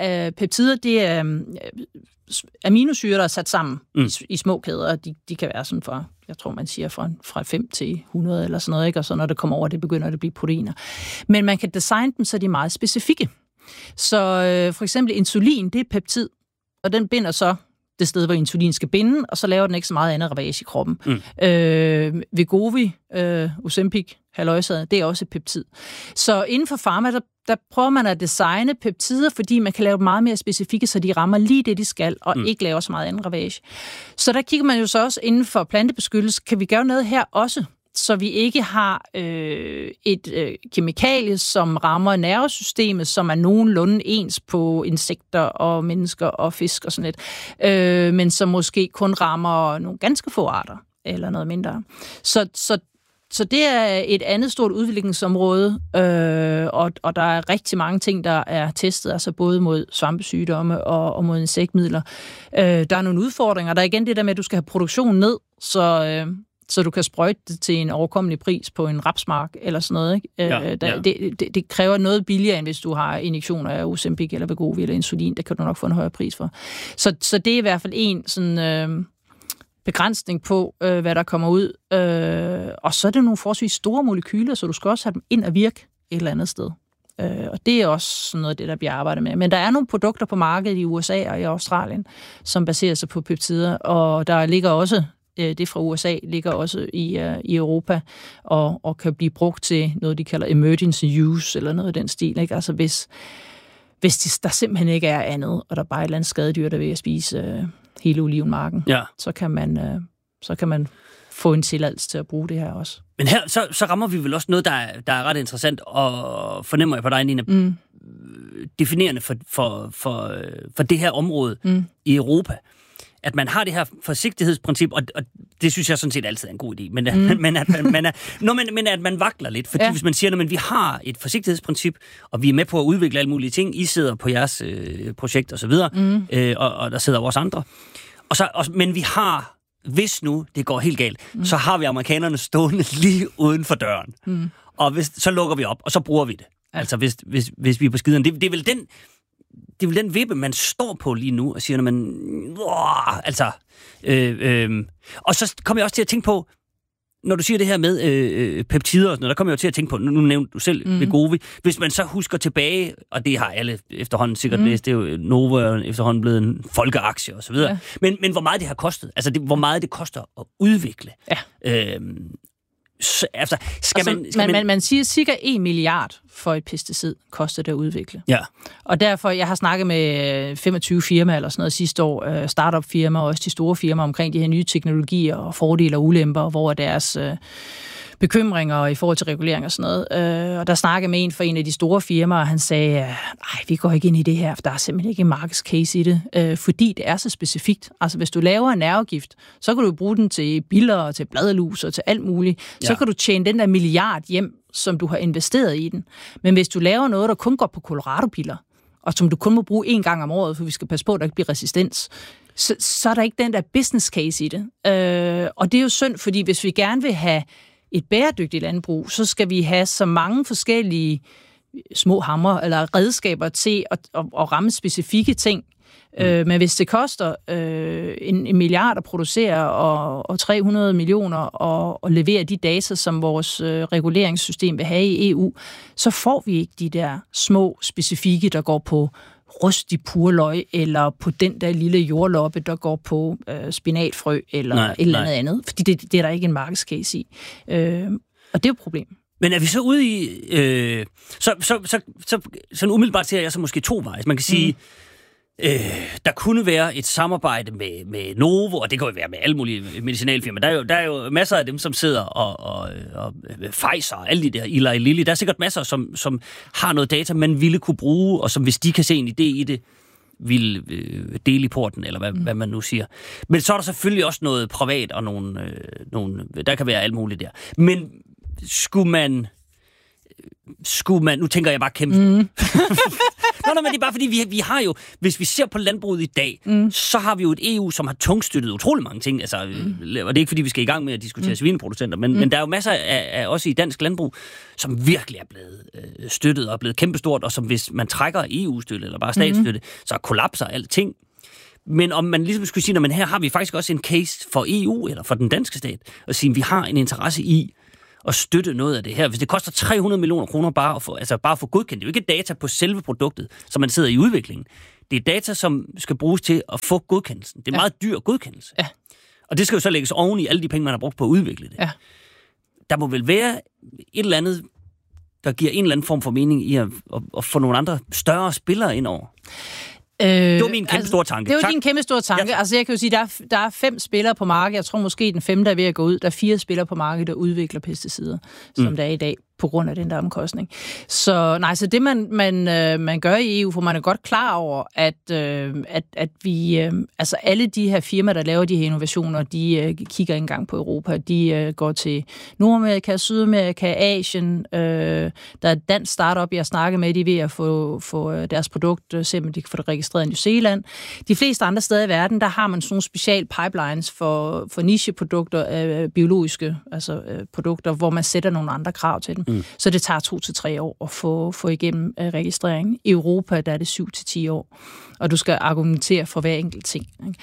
er aminosyrer, der er sat sammen i små kæder, og de kan være sådan fra, jeg tror, man siger fra 5 til 100 eller sådan noget, ikke? Og så når det kommer over, det begynder det at blive proteiner. Men man kan designe dem, så de er meget specifikke. Så for eksempel insulin, det er peptid, og den binder så det sted, hvor insulin skal binde, og så laver den ikke så meget andet ravage i kroppen. Wegovy, Ozempic, halløjsaget, det er også et peptid. Så inden for pharma, der prøver man at designe peptider, fordi man kan lave dem meget mere specifikke, så de rammer lige det, de skal, og ikke laver så meget anden ravage. Så der kigger man jo så også inden for plantebeskyttelse, kan vi gøre noget her også, så vi ikke har et kemikalie, som rammer nervesystemet, som er nogenlunde ens på insekter og mennesker og fisk og sådan lidt, men som måske kun rammer nogle ganske få arter, eller noget mindre. Så det er et andet stort udviklingsområde, og der er rigtig mange ting, der er testet, altså både mod svampesygdomme og mod insektmidler. Der er nogle udfordringer. Der er igen det der med, at du skal have produktionen ned, så du kan sprøjte det til en overkommelig pris på en rapsmark eller sådan noget. Ikke? Det kræver noget billigere, end hvis du har injektioner af Ozempic eller Wegovy eller insulin. Det kan du nok få en højere pris for. Så det er i hvert fald en sådan begrænsning på, hvad der kommer ud. Og så er det nogle forholdsvis store molekyler, så du skal også have dem ind og virke et eller andet sted. Og det er også sådan noget af det, der bliver arbejdet med. Men der er nogle produkter på markedet i USA og i Australien, som baserer sig på peptider, og der ligger også det fra USA ligger også i Europa og kan blive brugt til noget, de kalder emergency use, eller noget af den stil. Ikke? Altså hvis der simpelthen ikke er andet, og der er bare et eller andet skadedyr, der vil spise hele olivenmarken, så kan man få en tilladelse til at bruge det her også. Men her, så rammer vi vel også noget, der er ret interessant, og fornemmer jeg på dig, Nina, definerende for det her område i Europa. At man har det her forsigtighedsprincip, og det synes jeg sådan set altid er en god idé, men at man vakler lidt, fordi hvis man siger, at vi har et forsigtighedsprincip, og vi er med på at udvikle alle mulige ting, I sidder på jeres projekt og så videre, og der sidder også andre, men vi har, hvis nu det går helt galt, så har vi amerikanerne stående lige uden for døren, og så lukker vi op, og så bruger vi det. Altså hvis vi er på skideren. Det er vel den vippe, man står på lige nu, og siger, når man... Og så kommer jeg også til at tænke på, når du siger det her med peptider og sådan noget, der kommer jeg jo til at tænke på, nu nævnte du selv Wegovy, hvis man så husker tilbage, og det har alle efterhånden sikkert læst, det er jo Novo efterhånden blevet en folkeaktie og så videre, men hvor meget det har kostet, altså hvor meget det koster at udvikle. Man siger cirka 1 milliard for et pesticid koster det at udvikle. Ja. Og derfor, jeg har snakket med 25 firmaer eller sådan noget sidste år, startup-firmaer og også de store firmaer omkring de her nye teknologier og fordele og ulemper, hvor deres bekymringer i forhold til regulering og sådan noget. Og der snakkede med en af de store firmaer, og han sagde, nej, vi går ikke ind i det her, for der er simpelthen ikke en markedscase i det, fordi det er så specifikt. Altså, hvis du laver en nervegift, så kan du bruge den til biller og til bladlus og til alt muligt. Så kan du tjene den der milliard hjem, som du har investeret i den. Men hvis du laver noget, der kun går på Colorado-piller, og som du kun må bruge 1 gang om året, for vi skal passe på, at der ikke bliver resistens, så er der ikke den der business case i det. Og det er jo synd, fordi hvis vi gerne vil have et bæredygtigt landbrug, så skal vi have så mange forskellige små hammer eller redskaber til at ramme specifikke ting. Men hvis det koster 1 milliard at producere og 300 millioner at levere de data, som vores reguleringssystem vil have i EU, så får vi ikke de der små specifikke, der går på rust i purløg, eller på den der lille jordloppe, der går på spinatfrø, eller et eller andet. Fordi det er der ikke en markedscase i. Og det er jo et problem. Men er vi så ude i... Sådan umiddelbart ser jeg så måske 2 veje. Man kan sige, der kunne være et samarbejde med Novo, og det kan jo være med alle mulige medicinalfirmaer. Der er jo masser af dem, som sidder og Pfizer og alle de der, Eli Lilly. Der er sikkert masser, som har noget data, man ville kunne bruge, og som hvis de kan se en idé i det, ville dele i porten, eller hvad man nu siger. Men så er der selvfølgelig også noget privat, og nogle der kan være alt muligt der. Men skulle man, nu tænker jeg bare kæmpe. Nå, men det er bare fordi, vi har jo, hvis vi ser på landbruget i dag, så har vi jo et EU, som har tungstøttet utrolig mange ting. Altså, og det er ikke fordi, vi skal i gang med at diskutere svineproducenter, men der er jo masser af også i dansk landbrug, som virkelig er blevet støttet og er blevet kæmpestort, og som hvis man trækker EU-støtte eller bare statsstøtte, så kollapser alting. Men om man ligesom skulle sige, men her har vi faktisk også en case for EU eller for den danske stat, og sige, at vi har en interesse i at støtte noget af det her. Hvis det koster 300 millioner kroner bare at få godkendt, det er jo ikke data på selve produktet, som man sidder i udviklingen. Det er data, som skal bruges til at få godkendelsen. Det er meget dyr godkendelse. Ja. Og det skal jo så lægges oven i alle de penge, man har brugt på at udvikle det. Ja. Der må vel være et eller andet, der giver en eller anden form for mening i at få nogle andre større spillere ind over. Det var min kæmpe store tanke. Det var din kæmpe store tanke. Ja. Altså jeg kan jo sige, der er 5 spillere på markedet. Jeg tror måske den 5. er ved at gå ud. Der er 4 spillere på markedet, der udvikler pesticider, som der er i dag, på grund af den der omkostning. Så det man gør i EU, for man er godt klar over, at vi, altså alle de her firmaer, der laver de her innovationer, de kigger ikke engang på Europa. De går til Nordamerika, Sydamerika, Asien. Der er et dansk startup, jeg snakker med, de er ved at få deres produkt, simpelthen de kan få det registreret i New Zealand. De fleste andre steder i verden, der har man sådan nogle special pipelines for nicheprodukter, biologiske produkter, hvor man sætter nogle andre krav til dem. Så det tager 2 til 3 år at få igennem registreringen. I Europa, der er det 7 til 10 år. Og du skal argumentere for hver enkelt ting. Ikke?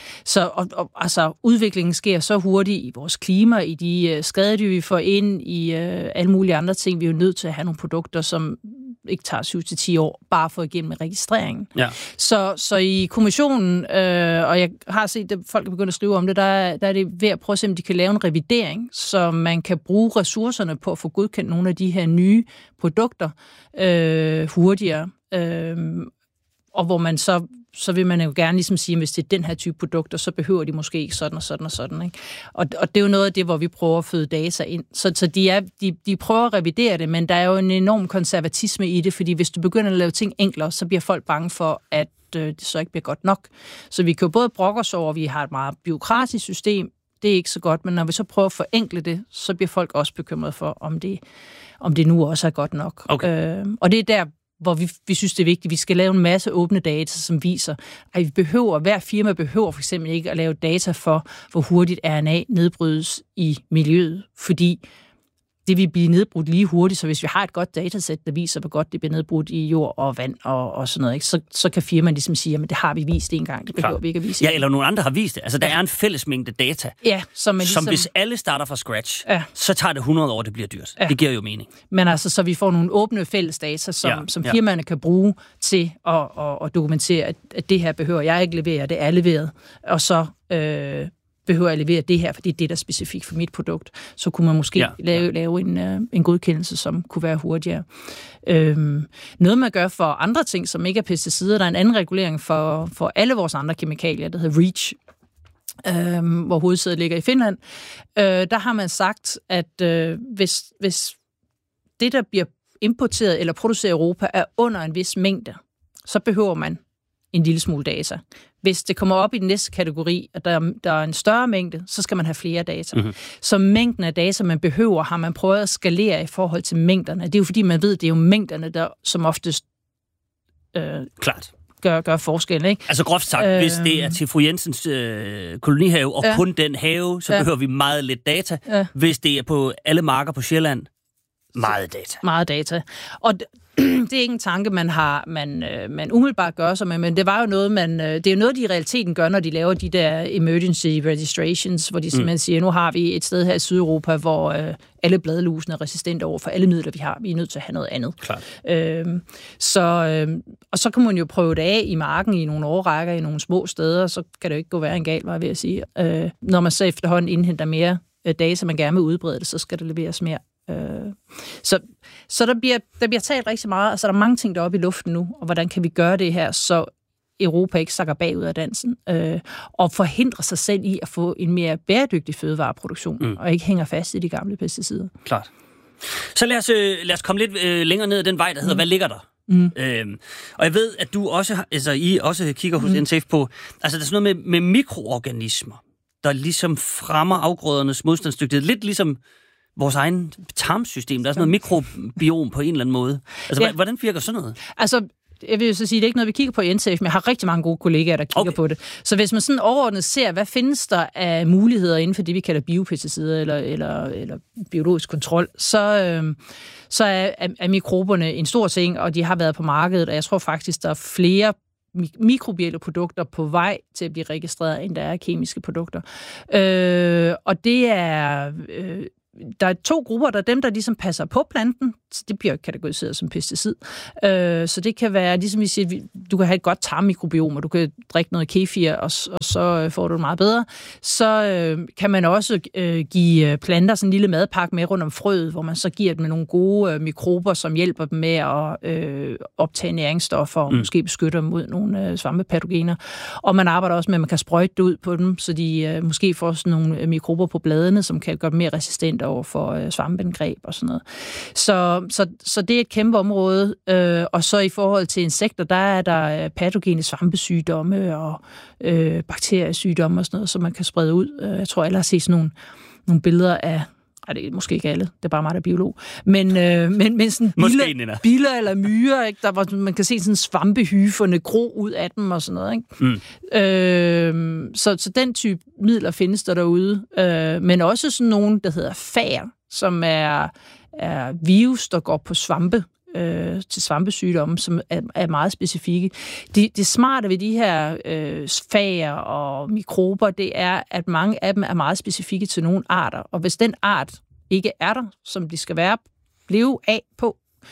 Så udviklingen sker så hurtigt i vores klima, i de skadedyr, vi får ind, i alle mulige andre ting. Vi er jo nødt til at have nogle produkter, som ikke tager 7 til 10 år, bare for igennem registreringen. Ja. Så i kommissionen, og jeg har set, at folk er begyndt at skrive om det, der er det ved at prøve at se, om de kan lave en revidering, så man kan bruge ressourcerne på at få godkendt nogle af de her nye produkter hurtigere. Og hvor man så vil man jo gerne ligesom sige, at hvis det er den her type produkter, så behøver de måske ikke sådan og sådan og sådan. Ikke? Og det er jo noget af det, hvor vi prøver at føde data ind. Så de prøver at revidere det, men der er jo en enorm konservatisme i det, fordi hvis du begynder at lave ting enklere, så bliver folk bange for, at det så ikke bliver godt nok. Så vi kan jo både brokke os over, at vi har et meget bureaukratisk system, det er ikke så godt, men når vi så prøver at forenkle det, så bliver folk også bekymret for, om det nu også er godt nok. Okay. Og det er der, hvor vi synes, det er vigtigt. Vi skal lave en masse åbne data, som viser, at hver firma behøver for eksempel ikke at lave data for, hvor hurtigt RNA nedbrydes i miljøet, fordi det vil blive nedbrudt lige hurtigt, så hvis vi har et godt datasæt, der viser, hvor godt det bliver nedbrudt i jord og vand og sådan noget, ikke? Så kan firmaen ligesom sige, at det har vi vist en gang, det behøver vi ikke at vise. Ja, eller nogle andre har vist det. Altså, der er en fælles mængde data, som hvis alle starter fra scratch, så tager det 100 år, det bliver dyrt. Ja. Det giver jo mening. Men altså, så vi får nogle åbne fælles data, som firmaerne kan bruge til at dokumentere, at det her behøver jeg ikke levere, det er leveret, og så behøver at levere det her, fordi det er der specifikt for mit produkt, så kunne man måske lave en godkendelse, som kunne være hurtigere. Noget man gør for andre ting, som ikke er pesticider, der er en anden regulering for alle vores andre kemikalier, der hedder REACH, hvor hovedsædet ligger i Finland. Der har man sagt, at hvis det, der bliver importeret eller produceret i Europa, er under en vis mængde, så behøver man en lille smule data. Hvis det kommer op i den næste kategori, at der er en større mængde, så skal man have flere data. Mm-hmm. Så mængden af data, man behøver, har man prøvet at skalere i forhold til mængderne. Det er jo fordi, man ved, det er jo mængderne, der som oftest klart gør forskel, ikke? Altså groft sagt, hvis det er til fru Jensens kolonihave, og kun den have, så behøver vi meget lidt data. Ja. Hvis det er på alle marker på Sjælland, meget data. Meget data. Og det er ikke en tanke, man umiddelbart gør sig med, men det var jo noget, det er jo noget, de i realiteten gør, når de laver de der emergency registrations, hvor de simpelthen siger, nu har vi et sted her i Sydeuropa, hvor alle bladlusene er resistente over for alle midler, vi har. Vi er nødt til at have noget andet. Klart. Og så kan man jo prøve det af i marken i nogle årrækker, i nogle små steder, så kan det jo ikke gå værre en gal, var jeg ved at sige. Når man så efterhånden indhenter mere data, man gerne vil udbrede det, så skal det leveres mere. Så der bliver talt rigtig meget, altså der er mange ting deroppe i luften nu, og hvordan kan vi gøre det her, så Europa ikke sakker bagud af dansen, og forhindrer sig selv i at få en mere bæredygtig fødevareproduktion, og ikke hænger fast i de gamle pesticider. Klart. Så lad os komme lidt længere ned ad den vej, der hedder, hvad ligger der? Og jeg ved, at du også, I også kigger hos NTF på, altså der er sådan noget med mikroorganismer, der ligesom fremmer afgrødernes modstandsdygtighed. Lidt ligesom vores egen tarmsystem. Der er sådan noget mikrobiom på en eller anden måde. Altså, hvordan virker sådan noget? Altså, jeg vil jo så sige, det er ikke noget, vi kigger på i NTF, men jeg har rigtig mange gode kollegaer, der kigger på det. Så hvis man sådan overordnet ser, hvad findes der af muligheder inden for det, vi kalder biopesticider eller biologisk kontrol, så er mikroberne en stor ting, og de har været på markedet, og jeg tror faktisk, der er flere mikrobielle produkter på vej til at blive registreret, end der er kemiske produkter. Og det er... Der er 2 grupper, der er dem, der ligesom passer på planten, så det bliver kategoriseret som pesticid. Så det kan være, ligesom vi siger, du kan have et godt tarmmikrobiom, og du kan drikke noget kefir, og så får du det meget bedre. Så kan man også give planter sådan en lille madpakke med rundt om frøet, hvor man så giver dem nogle gode mikrober, som hjælper dem med at optage næringsstoffer, og måske beskytte dem mod nogle svampepatogener. Og man arbejder også med, at man kan sprøjte det ud på dem, så de måske får sådan nogle mikrober på bladene, som kan gøre dem mere resistente over for svampeangreb og sådan noget. Så det er et kæmpe område. Og så i forhold til insekter, der er der patogene svampesygdomme og bakteriesygdomme og sådan noget, som man kan sprede ud. Jeg tror, alle har set sådan nogle billeder af... det er måske ikke alle, det er bare mig, der er biolog. Men sådan biller eller myrer, ikke? Der, hvor man kan se sådan svampehyferne gro ud af dem og sådan noget. Ikke? Så den type midler findes der derude. Men også sådan nogle, der hedder fager, som er virus, der går på svampe, til svampesygdomme, som er meget specifikke. Det smarte ved de her fager og mikrober, det er, at mange af dem er meget specifikke til nogle arter, og hvis den art ikke er der, som de skal blive af på,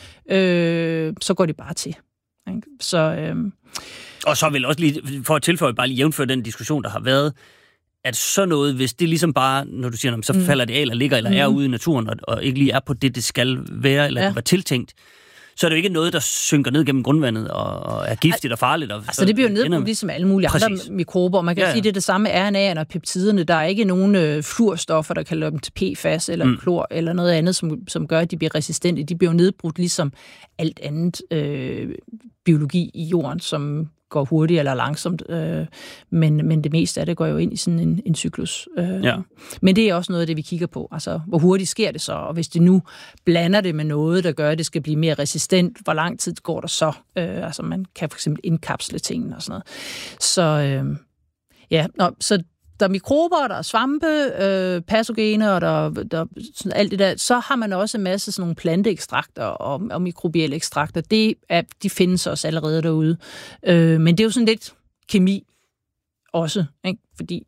så går de bare til. Så, og så vil også lige, for at tilføje, bare lige jævnføre den diskussion, der har været, at sådan noget, hvis det ligesom bare, når du siger, så falder det af, eller ligger, eller er ude i naturen, og ikke lige er på det skal være, eller det var tiltænkt, så er det jo ikke noget, der synker ned gennem grundvandet og er giftigt og farligt. Altså det bliver jo nedbrudt ligesom alle mulige andre mikrober. Man kan sige, det er det samme RNA'erne og peptiderne. Der er ikke nogen fluorstoffer, der kalder dem til PFAS eller klor eller noget andet, som gør, at de bliver resistente. De bliver jo nedbrudt ligesom alt andet biologi i jorden, som går hurtigt eller langsomt, men det meste af det går jo ind i sådan en cyklus. Men det er også noget af det, vi kigger på. Altså, hvor hurtigt sker det så? Og hvis det nu blander det med noget, der gør, at det skal blive mere resistent, hvor lang tid går der så? Altså, man kan for eksempel indkapsle tingene og sådan noget. Så der er mikrober, der er svampe, patogener, og der sådan alt det der. Så har man også en masse sådan nogle planteekstrakter og mikrobielle ekstrakter. De findes også allerede derude. Men det er jo sådan lidt kemi også, ikke? Fordi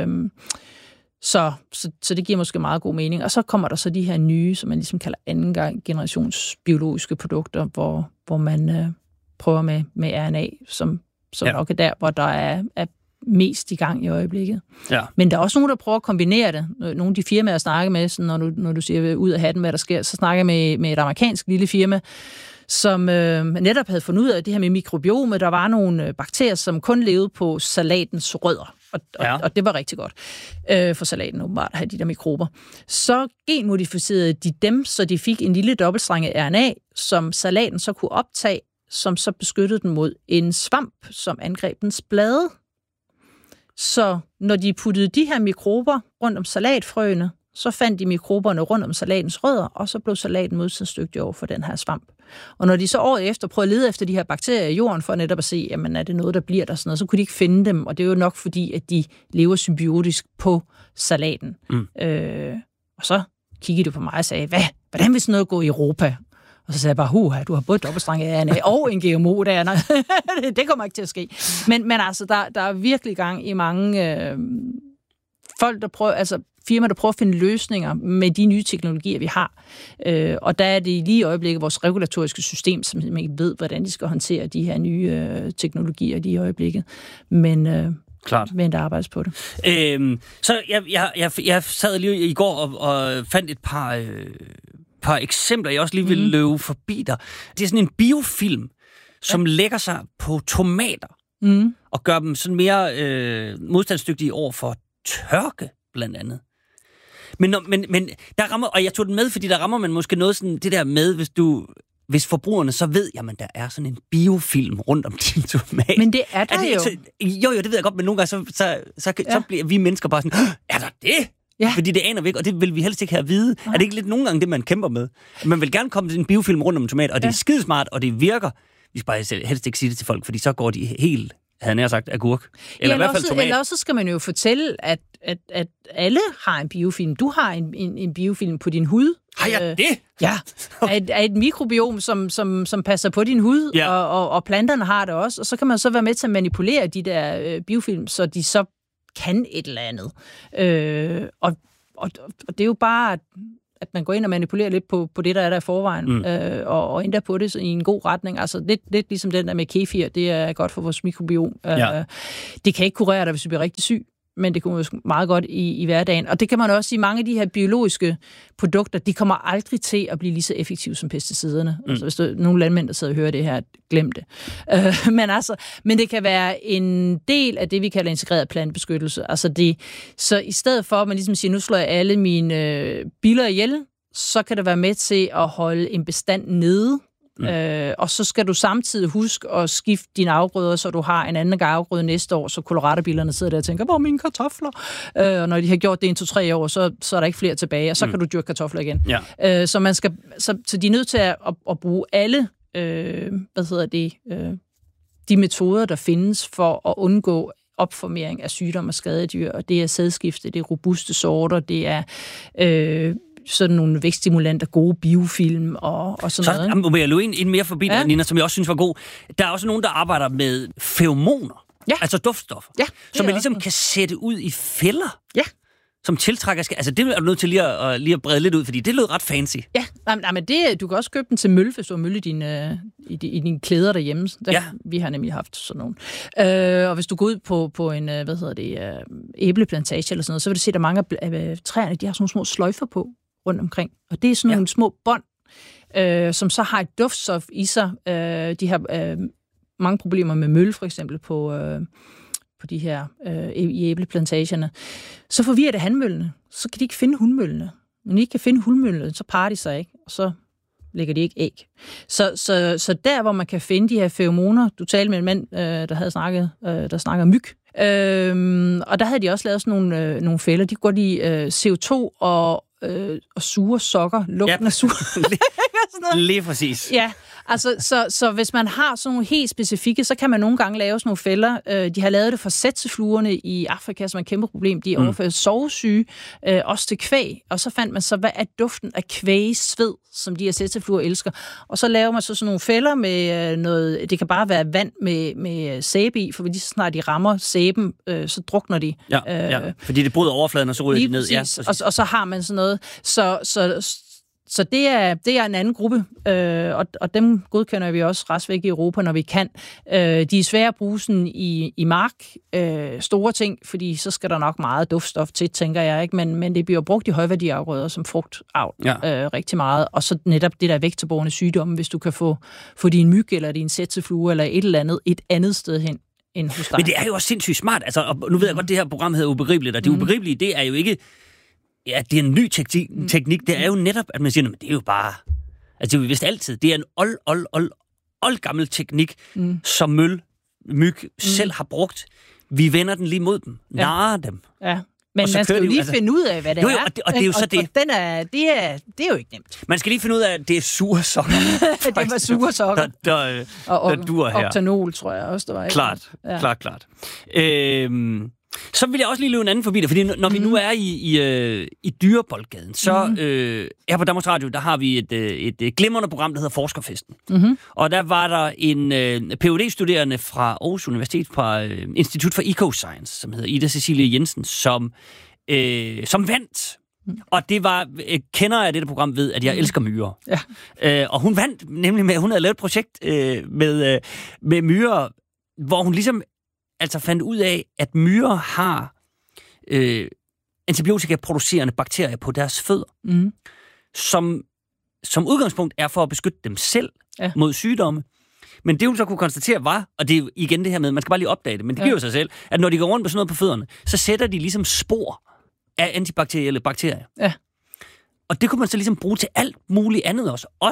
så det giver måske meget god mening. Og så kommer der så de her nye, som man ligesom kalder anden generations biologiske produkter, hvor man prøver med RNA, som nok er der, hvor der er mest i gang i øjeblikket. Ja. Men der er også nogen, der prøver at kombinere det. Nogle af de firmaer, jeg snakker med, sådan, når du siger ud af hatten, hvad der sker, så snakker jeg med et amerikansk lille firma, som netop havde fundet ud af det her med mikrobiomet. Der var nogle bakterier, som kun levede på salatens rødder. Og det var rigtig godt for salaten åbenbart at have de der mikrober. Så genmodificerede de dem, så de fik en lille dobbeltstrenget RNA, som salaten så kunne optage, som så beskyttede den mod en svamp, som angreb dens blade. Så når de puttede de her mikrober rundt om salatfrøene, så fandt de mikroberne rundt om salatens rødder, og så blev salaten modstandsdygtig over for den her svamp. Og når de så året efter prøvede at lede efter de her bakterier i jorden, for netop at se, jamen er det noget, der bliver der sådan noget, så kunne de ikke finde dem, og det er jo nok fordi, at de lever symbiotisk på salaten. Og så kiggede de på mig og sagde, hvordan vil sådan noget gå i Europa? Og så sagde jeg bare, du har både dobbeltstrenget RNA og en GMO der. Det kommer ikke til at ske. Men altså, der er virkelig gang i mange folk, der prøver, altså firmaer, der prøver at finde løsninger med de nye teknologier, vi har. Og der er det lige i øjeblikket vores regulatoriske system, som ikke ved, hvordan de skal håndtere de her nye teknologier lige i øjeblikket. Men der arbejdes på det. Så jeg sad lige i går og fandt et par eksempler, jeg også lige vil løbe forbi dig. Det er sådan en biofilm, som lægger sig på tomater og gør dem sådan mere modstandsdygtige over for tørke, blandt andet. Men der rammer, og jeg tog den med, fordi der rammer man måske noget sådan, det der med, hvis du hvis forbrugerne så ved, jamen der er sådan en biofilm rundt om din tomat. Men det er der jo. Jo, det ved jeg godt, men nogle gange så bliver vi mennesker bare sådan, er der det? Ja. Fordi det aner vi ikke, og det vil vi helst ikke have at vide. Ja. Er det ikke lidt nogle gange det, man kæmper med? Man vil gerne komme til en biofilm rundt om en tomat, og det er skidesmart, og det virker. Vi skal bare helst ikke sige det til folk, fordi så går de helt, havde jeg nær sagt, agurk. Eller i hvert fald tomat. Eller også så skal man jo fortælle, at alle har en biofilm. Du har en biofilm på din hud. Har jeg det? Ja, af et mikrobiom, som passer på din hud, ja. og planterne har det også. Og så kan man så være med til at manipulere de der biofilm, så de så kan et eller andet. Og det er jo bare, at man går ind og manipulerer lidt på det, der er der i forvejen, og ændrer på det i en god retning. Altså lidt ligesom den der med kefir, det er godt for vores mikrobiom. Ja. Det kan ikke kurere dig, hvis du bliver rigtig syg, men det kommer jo meget godt i hverdagen. Og det kan man også sige, mange af de her biologiske produkter, de kommer aldrig til at blive lige så effektive som pesticiderne. Altså, hvis der er nogle landmænd, der sidder og hører det her, glem det. Men det kan være en del af det, vi kalder integreret plantebeskyttelse. Altså så i stedet for, at man ligesom siger, nu slår jeg alle mine biller ihjel, så kan det være med til at holde en bestand nede. Og så skal du samtidig huske at skifte dine afgrøder, så du har en anden afgrøde næste år, så koloradobillerne sidder der og tænker, hvor er mine kartofler? Og når de har gjort det 1-2-3 år, så er der ikke flere tilbage, og så kan du dyrke kartofler igen. Ja. Så de er nødt til at bruge alle de metoder, der findes for at undgå opformering af sygdomme og skadedyr, og det er sædskifte, det er robuste sorter, det er sådan nogle vækststimulanter, gode biofilm og sådan noget. Så må jeg løbe en mere forbi, Nina, som jeg også synes var god. Der er også nogen, der arbejder med feromoner, altså duftstoffer, som man ligesom kan sætte ud i fælder. Ja. Som tiltrækker... Altså, det er du nødt til lige at brede lidt ud, fordi det lød ret fancy. Ja, men du kan også købe den til mølle, hvis du har mølle i dine klæder derhjemme. Vi har nemlig haft sådan nogle. Og hvis du går ud på en, æbleplantage eller sådan noget, så vil du se, at der mange af træerne, de har sådan nogle små sløjfer på rundt omkring. Og det er sådan nogle små bånd, som så har et duftstof i sig. De har mange problemer med mølle, for eksempel, på de her i æbleplantagerne, så forvirrer det hanmøllene. Så kan de ikke finde hunmøllene. Når de ikke kan finde hunmøllene, så parer de sig ikke, og så lægger de ikke æg. Så der, hvor man kan finde de her feromoner, du talte med en mand, der snakker myg, og der havde de også lavet sådan nogle fælder. De kunne godt lide CO2 og sure sokker, lugten af sure. Lige præcis. Ja, altså, så hvis man har sådan nogle helt specifikke, så kan man nogle gange lave sådan nogle fælder. De har lavet det for sætsefluerne i Afrika, som er et kæmpe problem. De overfører sovesyge, også til kvæg. Og så fandt man så, hvad er duften af kvægsved, som de her sætsefluer elsker. Og så laver man så sådan nogle fælder med noget, det kan bare være vand med sæbe i, for lige så snart de rammer sæben, så drukner de. Ja, fordi det bryder overfladen, og så ryger de ned. Ja, og så har man sådan noget. Så det er en anden gruppe, og dem godkender vi også restvæk i Europa, når vi kan. De er svære at bruge sådan i mark, store ting, fordi så skal der nok meget duftstof til, tænker jeg, ikke? Men det bliver brugt i højværdiafgrøder som frugtavl rigtig meget. Og så netop det der vektorbårne sygdomme, hvis du kan få din myg eller din sætseflue eller et andet sted hen. Men det er jo også sindssygt smart. Altså, og nu ved jeg godt, det her program hedder Ubegribeligt, og det ubegribelige, det er jo ikke... Ja, det er en ny teknik. Det er jo netop, at man siger, men det er jo bare... Altså, det er jo vist altid. Det er en oldgammel teknik, som myg selv har brugt. Vi vender den lige mod dem. Narrer dem. Ja. Men man skal jo lige finde ud af, hvad det er. Og det er jo så det. Det er jo ikke nemt. Man skal lige finde ud af, at det er sure sokker. Det var sure sokker. Der duer her. Octanol, tror jeg også, der var. Klart. Så vil jeg også lige løbe en anden forbi det, fordi når vi nu er i Dyreboldgaden, så her på Danmarks Radio, der har vi et glimrende program, der hedder Forskerfesten. Og der var der en Ph.D.-studerende fra Aarhus Universitet fra Institut for Ecoscience, som hedder Ida Cecilie Jensen, som vandt. Og det var, kender jeg dette program ved, at jeg elsker myrer. Ja. Og hun vandt nemlig med, at hun havde lavet et projekt med myrer, hvor hun ligesom altså fandt ud af, at myrer har antibiotikaproducerende bakterier på deres fødder, som udgangspunkt er for at beskytte dem selv mod sygdomme. Men det hun så kunne konstatere var, og det er igen det her med, man skal bare lige opdage det, men det giver jo sig selv, at når de går rundt med sådan noget på fødderne, så sætter de ligesom spor af antibakterielle bakterier. Ja. Og det kunne man så ligesom bruge til alt muligt andet også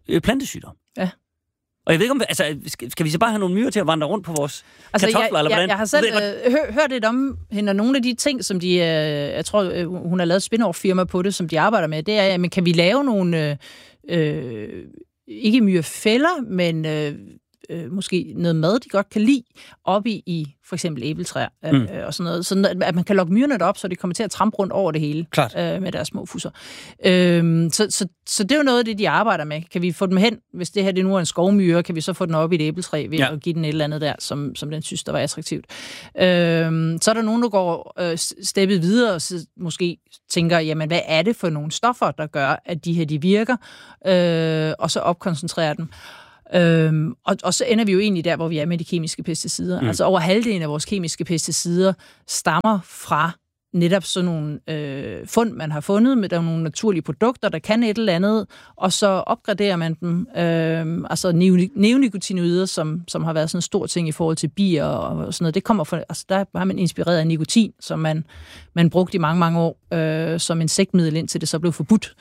plantesygdom. Ja. Og jeg ved ikke om, altså, skal vi så bare have nogle myrer til at vandre rundt på vores kartofler, eller hvordan? Jeg har selv hørt lidt om hende, og nogle af de ting, som de, jeg tror, hun har lavet et spin-off-firma på det, som de arbejder med, det er, men kan vi lave nogle, ikke myrefælder, men måske noget mad, de godt kan lide, oppe i for eksempel æbletræer og sådan noget. Sådan at man kan lokke myrerne op, så de kommer til at trampe rundt over det hele med deres små fusser. Så det er jo noget af det, de arbejder med. Kan vi få dem hen, hvis det her det nu er en skovmyre, kan vi så få den op i et æbletræ ved at give den et eller andet der, som den synes, der var attraktivt. Så er der nogen, der går steppet videre og måske tænker, jamen hvad er det for nogle stoffer, der gør, at de her de virker, og så opkoncentrerer dem. Og så ender vi jo egentlig der, hvor vi er med de kemiske pesticider. Altså over halvdelen af vores kemiske pesticider stammer fra netop sådan nogle fund, man har fundet med nogle naturlige produkter, der kan et eller andet, og så opgraderer man dem. Altså neonikotinoider, som har været sådan en stor ting i forhold til bier og sådan noget. Det kommer fra, altså der har man inspireret af nikotin, som man brugte i mange, mange år som insektmiddel, indtil det så blev forbudt.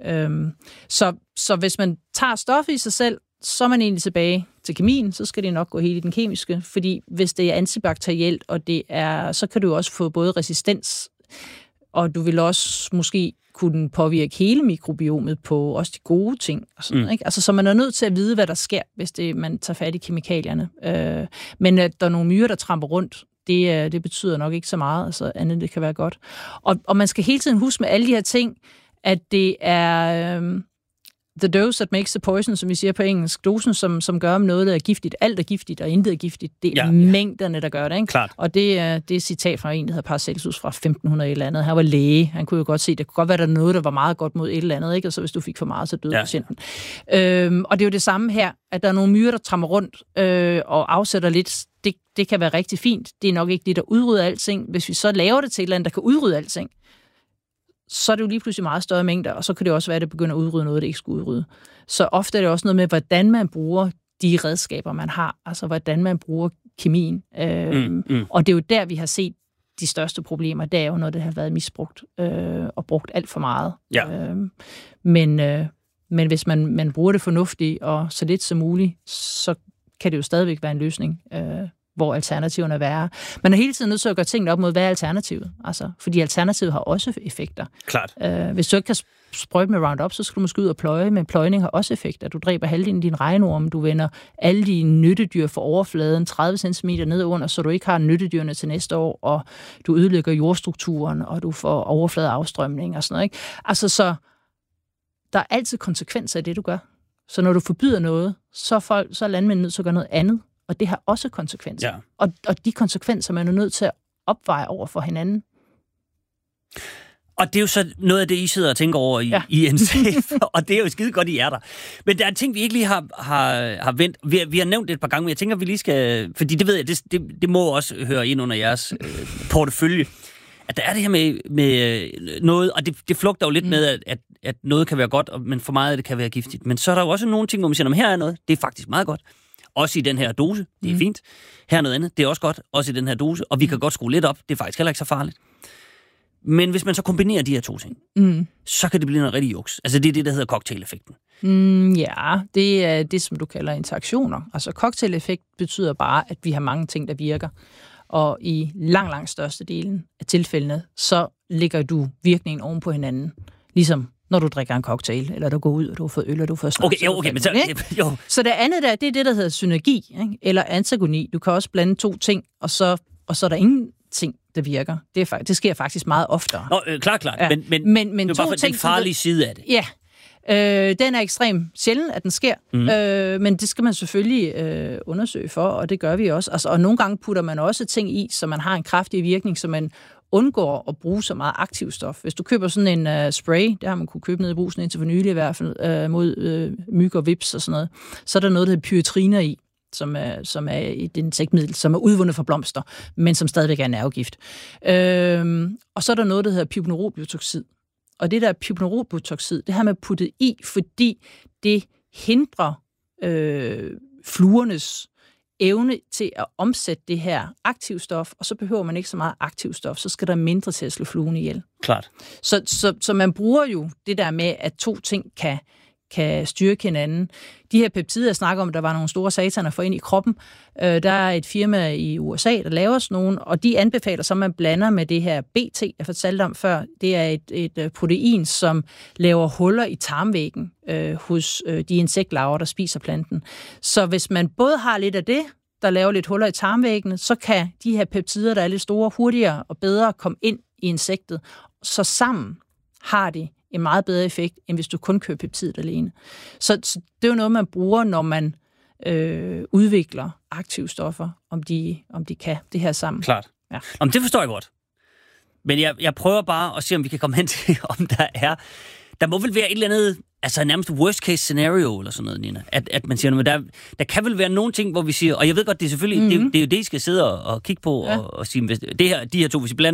Så hvis man tager stoffet i sig selv, så er man egentlig tilbage til kemien, så skal det nok gå helt i den kemiske, fordi hvis det er antibakterielt, og så kan du også få både resistens, og du vil også måske kunne påvirke hele mikrobiomet på også de gode ting. Og sådan, ikke? Altså, så man er nødt til at vide, hvad der sker, hvis man tager fat i kemikalierne. Men at der er nogle myrer, der tramper rundt, det betyder nok ikke så meget, altså andet det kan være godt. Og man skal hele tiden huske med alle de her ting, at det er the dose that makes the poison, som vi siger på engelsk. Dosen, som gør noget, der er giftigt. Alt er giftigt, og intet er giftigt. Det er mængderne, der gør det. Ikke? Klart. Og det er et citat fra en, der hedder Paracelsus fra 1500 eller andet. Han var læge. Han kunne jo godt se, det kunne godt være, der noget, der var meget godt mod et eller andet. Ikke? Og så hvis du fik for meget, så døde patienten. Og det er jo det samme her, at der er nogle myrer, der trammer rundt og afsætter lidt. Det kan være rigtig fint. Det er nok ikke det, der udrydder alting. Hvis vi så laver det til et eller andet, der kan udrydde alting, så er det jo lige pludselig meget større mængder, og så kan det også være, at det begynder at udrydde noget, det ikke skulle udrydde. Så ofte er det også noget med, hvordan man bruger de redskaber, man har, altså hvordan man bruger kemien. Og det er jo der, vi har set de største problemer. Det er jo, når det har været misbrugt og brugt alt for meget. Ja. Men hvis man bruger det fornuftigt og så lidt som muligt, så kan det jo stadigvæk være en løsning, hvor alternativerne er værre. Man er hele tiden nødt til at gøre tingene op mod, hvad er alternativet? Altså, fordi alternativet har også effekter. Klart. Hvis du ikke kan sprøjte med Roundup, så skal du måske ud og pløje, men pløjning har også effekter. Du dræber halvdelen af din regnorm, du vender alle dine nyttedyr fra overfladen 30 cm ned under, så du ikke har nyttedyrene til næste år, og du ødelægger jordstrukturen, og du får overfladeafstrømning og sådan noget. Ikke? Altså, så der er altid konsekvenser af det, du gør. Så når du forbyder noget, så er landmændene nødt til at gøre noget andet. Og det har også konsekvenser. Ja. Og de konsekvenser, man er nødt til at opveje over for hinanden. Og det er jo så noget af det, I sidder og tænker over i NCF, og det er jo skide godt, I er der. Men der er en ting, vi ikke lige har vendt. Vi har nævnt det et par gange, men jeg tænker, vi lige skal... Fordi det ved jeg, det må også høre ind under jeres portefølje. At der er det her med noget, og det flugter jo lidt med, at noget kan være godt, men for meget af det kan være giftigt. Men så er der jo også nogle ting, hvor man siger, her er noget, det er faktisk meget godt. Også i den her dose, det er fint. Her er noget andet, det er også godt, også i den her dose. Og vi kan godt skrue lidt op, det er faktisk heller ikke så farligt. Men hvis man så kombinerer de her to ting, så kan det blive noget rigtig juks. Altså det er det, der hedder cocktail-effekten. Ja, det er det, som du kalder interaktioner. Altså cocktail-effekt betyder bare, at vi har mange ting, der virker. Og i langt størstedelen af tilfældene, så lægger du virkningen oven på hinanden. Ligesom når du drikker en cocktail, eller du går ud, og du har fået øl, og du får snaps. Okay, men så det andet der, det er det, der hedder synergi, ikke? Eller antagoni. Du kan også blande to ting, og så er der ingenting, der virker. Det sker faktisk meget oftere. Klart. Ja. Men det er bare for den farlige side af det. Ja. Den er ekstremt sjældent, at den sker, men det skal man selvfølgelig undersøge for, og det gør vi også. Altså, og nogle gange putter man også ting i, så man har en kraftig virkning, så man undgår at bruge så meget aktivstof. Hvis du køber sådan en spray, det har man kunne købe nede i Brugsen indtil for nylig i hvert fald, mod myg og vips og sådan noget, så er der noget, der hedder pyrethiner i, som er et insektmiddel, som er udvundet fra blomster, men som stadigvæk er nervegift. Og så er der noget, der hedder pipnerobiotoksid. Og det der pipnerobiotoksid, det har man puttet i, fordi det hindrer fluernes evne til at omsætte det her aktivstof, og så behøver man ikke så meget aktivstof, så skal der mindre til at slå fluen ihjel. Klart. Så man bruger jo det der med, at to ting kan styrke hinanden. De her peptider, jeg snakker om, der var nogle store sataner for ind i kroppen. Der er et firma i USA, der laver sådan nogle, og de anbefaler så, man blander med det her BT, jeg fortalte om før. Det er et protein, som laver huller i tarmvæggen hos de insektlarver, der spiser planten. Så hvis man både har lidt af det, der laver lidt huller i tarmvæggene, så kan de her peptider, der er lidt store, hurtigere og bedre komme ind i insektet. Så sammen har de en meget bedre effekt, end hvis du kun kører peptidet alene. Så det er jo noget, man bruger, når man udvikler aktive stoffer, om de kan det her sammen. Klart. Ja. Om det forstår jeg godt. Men jeg prøver bare at se, om vi kan komme hen til, om der må vel være et eller andet, altså nærmest worst case scenario, eller sådan noget, Nina. At man siger, der kan vel være nogle ting, hvor vi siger, og jeg ved godt, det er selvfølgelig, det er jo det, I skal sidde og kigge på, og sige, hvis de her to, hvis I blander